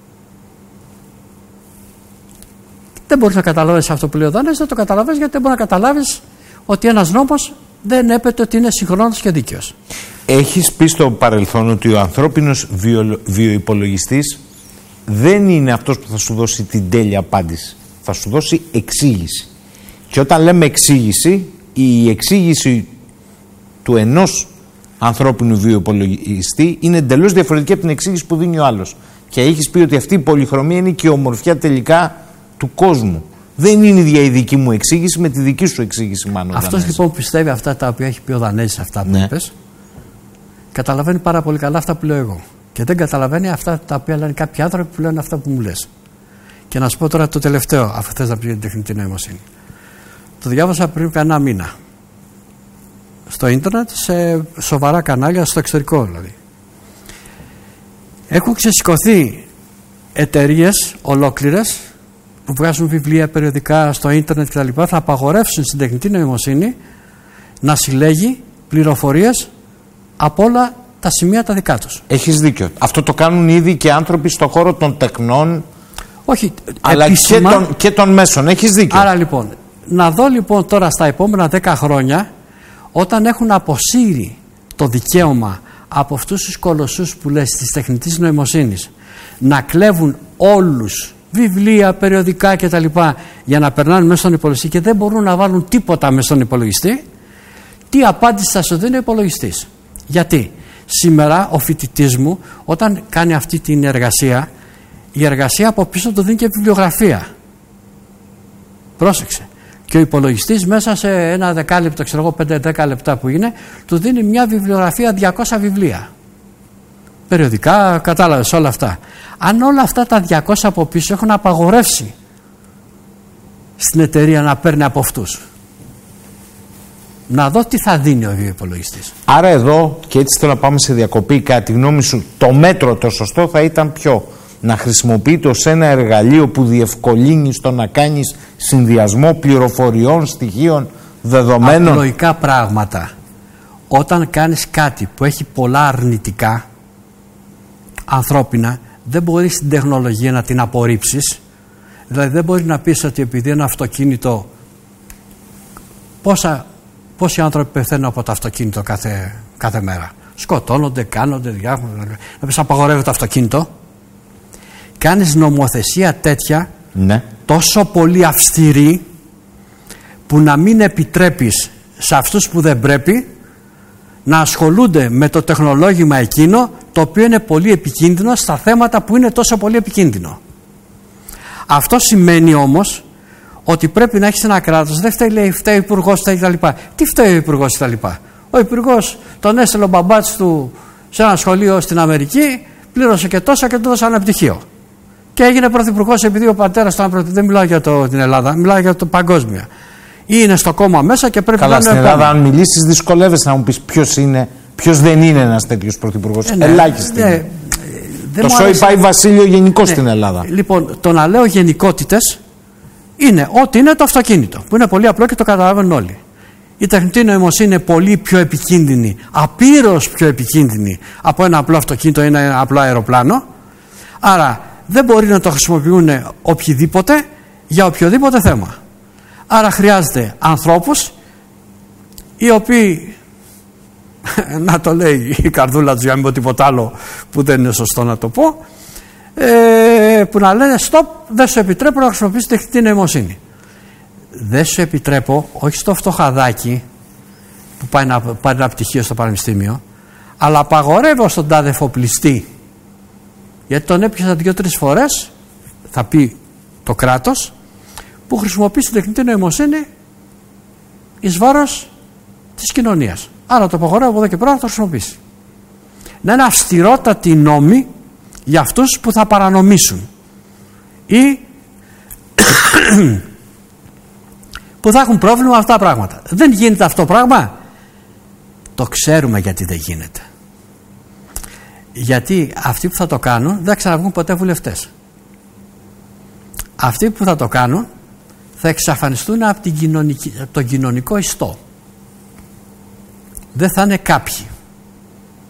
Speaker 1: δεν μπορείς να καταλάβεις αυτό που λέει ο Δανέζης, δεν το καταλαβαίνεις, γιατί δεν μπορείς να καταλάβεις ότι ένας νόμος δεν έπεται ότι είναι συγχρόνως και δίκαιος.
Speaker 2: Έχεις πει στο παρελθόν ότι ο ανθρώπινος βιο, βιοϋπολογιστής δεν είναι αυτός που θα σου δώσει την τέλεια απάντηση. Θα σου δώσει εξήγηση. Και όταν λέμε εξήγηση, η εξήγηση του ενός ανθρώπινου βιοϋπολογιστή είναι εντελώς διαφορετική από την εξήγηση που δίνει ο άλλος. Και έχεις πει ότι αυτή η πολυχρωμία είναι και η ομορφιά τελικά του κόσμου. Δεν είναι ίδια η δική μου εξήγηση με τη δική σου εξήγηση, Μάνο.
Speaker 1: Αυτός λοιπόν πιστεύει αυτά τα οποία έχει πει ο Δανέζης, αυτά που
Speaker 2: ναι. είπες,
Speaker 1: καταλαβαίνει πάρα πολύ καλά αυτά που λέω εγώ. Και δεν καταλαβαίνει αυτά τα οποία λένε κάποιοι άνθρωποι που λένε αυτά που μου λες. Και να σου πω τώρα το τελευταίο, αφού θες να πει την τεχνητή νοημοσύνη. Το διάβασα πριν κανένα μήνα. Στο ίντερνετ, σε σοβαρά κανάλια, στο εξωτερικό δηλαδή. Έχουν ξεσηκωθεί εταιρείες ολόκληρες που βγάζουν βιβλία, περιοδικά στο ίντερνετ κτλ. Θα απαγορεύσουν στην τεχνητή νοημοσύνη να συλλέγει πληροφορίες από όλα τα σημεία τα δικά τους.
Speaker 2: Έχεις δίκιο. Αυτό το κάνουν ήδη και άνθρωποι στον χώρο των τεχνών.
Speaker 1: Όχι,
Speaker 2: αλλά
Speaker 1: επίσημα,
Speaker 2: και, των, και των μέσων. Έχεις δίκιο.
Speaker 1: Άρα λοιπόν, να δω λοιπόν τώρα στα επόμενα δέκα χρόνια, όταν έχουν αποσύρει το δικαίωμα από αυτούς τους κολοσσούς που λες της τεχνητής νοημοσύνης να κλέβουν όλους βιβλία, περιοδικά κτλ. Για να περνάνε μέσα στον υπολογιστή και δεν μπορούν να βάλουν τίποτα μέσα στον υπολογιστή, τι απάντηση θα σου δίνει ο υπολογιστής? Γιατί σήμερα ο φοιτητής μου, όταν κάνει αυτή την εργασία, η εργασία από πίσω του δίνει και βιβλιογραφία. Πρόσεξε. Και ο υπολογιστής μέσα σε ένα δεκάλεπτο, ξέρω εγώ, πέντε δέκα λεπτά που είναι, του δίνει μια βιβλιογραφία διακόσια βιβλία. Περιοδικά, κατάλαβες όλα αυτά. Αν όλα αυτά τα διακόσια από πίσω έχουν απαγορεύσει στην εταιρεία να παίρνει από αυτούς, να δω τι θα δίνει ο υπολογιστής.
Speaker 2: Άρα εδώ, και έτσι θέλω να πάμε σε διακοπή, κατά τη γνώμη σου το μέτρο το σωστό θα ήταν ποιο? Να χρησιμοποιείται ως ένα εργαλείο που διευκολύνει στο να κάνεις συνδυασμό πληροφοριών, στοιχείων, δεδομένων.
Speaker 1: Απλοϊκά πράγματα. Όταν κάνεις κάτι που έχει πολλά αρνητικά ανθρώπινα, δεν μπορείς την τεχνολογία να την απορρίψεις. Δηλαδή δεν μπορεί να πεις ότι επειδή ένα αυτοκίνητο, πόσα, πόσοι άνθρωποι πεθαίνουν από το αυτοκίνητο κάθε, κάθε μέρα, σκοτώνονται, κάνονται διάφορα, να πεις απαγορεύεται το αυτοκίνητο. Κάνεις νομοθεσία τέτοια, ναι, τόσο πολύ αυστηρή, που να μην επιτρέπεις σε αυτούς που δεν πρέπει να ασχολούνται με το τεχνολόγημα εκείνο το οποίο είναι πολύ επικίνδυνο στα θέματα που είναι τόσο πολύ επικίνδυνο. Αυτό σημαίνει όμως ότι πρέπει να έχεις ένα κράτος. Δεν φταίει, λέει, φταίει ο υπουργός κτλ. Τι φταίει ο υπουργός κτλ? Ο υπουργός τον έστειλε ο μπαμπάτς του σε ένα σχολείο στην Αμερική, πλήρωσε και τόσα και του έδωσε ένα πτυχίο. Και έγινε πρωθυπουργός επειδή ο πατέρας του ήταν. Δεν μιλάω για το, την Ελλάδα, μιλάω για το παγκόσμια. Είναι στο κόμμα μέσα και πρέπει. Καλά, να είναι.
Speaker 2: Στην Ελλάδα, αν μιλήσεις, δυσκολεύεσαι να μου πεις ποιος είναι, ποιος δεν είναι ένας τέτοιος πρωθυπουργός. Ε, ναι, Ελάχιστοι. Ναι, το σόι πάει Βασίλειο γενικώ ναι. στην Ελλάδα.
Speaker 1: Λοιπόν, το να λέω γενικότητες είναι ότι είναι το αυτοκίνητο, που είναι πολύ απλό και το καταλαβαίνουν όλοι. Η τεχνητή νοημοσύνη είναι πολύ πιο επικίνδυνη, απείρως πιο επικίνδυνη από ένα απλό αυτοκίνητο ή ένα απλό αεροπλάνο. Άρα δεν μπορεί να το χρησιμοποιούν οποιοδήποτε για οποιοδήποτε θέμα. Άρα χρειάζεται ανθρώπους οι οποίοι, να το λέει η καρδούλα του για να μην πω τίποτα άλλο που δεν είναι σωστό να το πω, ε, που να λένε stop, δεν σου επιτρέπω να χρησιμοποιήσεις τεχνητή νοημοσύνη. Δεν σου επιτρέπω, όχι στο φτωχαδάκι που πάει να πάρει ένα πτυχίο στο πανεπιστήμιο, αλλά απαγορεύω στον τάδε εφοπλιστή, γιατί τον έπιασα δύο-τρεις φορές, θα πει το κράτος, που χρησιμοποιεί την τεχνητή νοημοσύνη εις βάρος της κοινωνίας. Άρα το απαγορεύω από εδώ και πέρα να το χρησιμοποιήσει. Να είναι αυστηρότατοι νόμοι για αυτούς που θα παρανομήσουν ή που θα έχουν πρόβλημα με αυτά τα πράγματα. Δεν γίνεται αυτό το πράγμα. Το ξέρουμε γιατί δεν γίνεται. Γιατί αυτοί που θα το κάνουν δεν θα ξαναβγούν ποτέ βουλευτές. Αυτοί που θα το κάνουν θα εξαφανιστούν από, την κοινωνική, από τον κοινωνικό ιστό. Δεν θα είναι κάποιοι.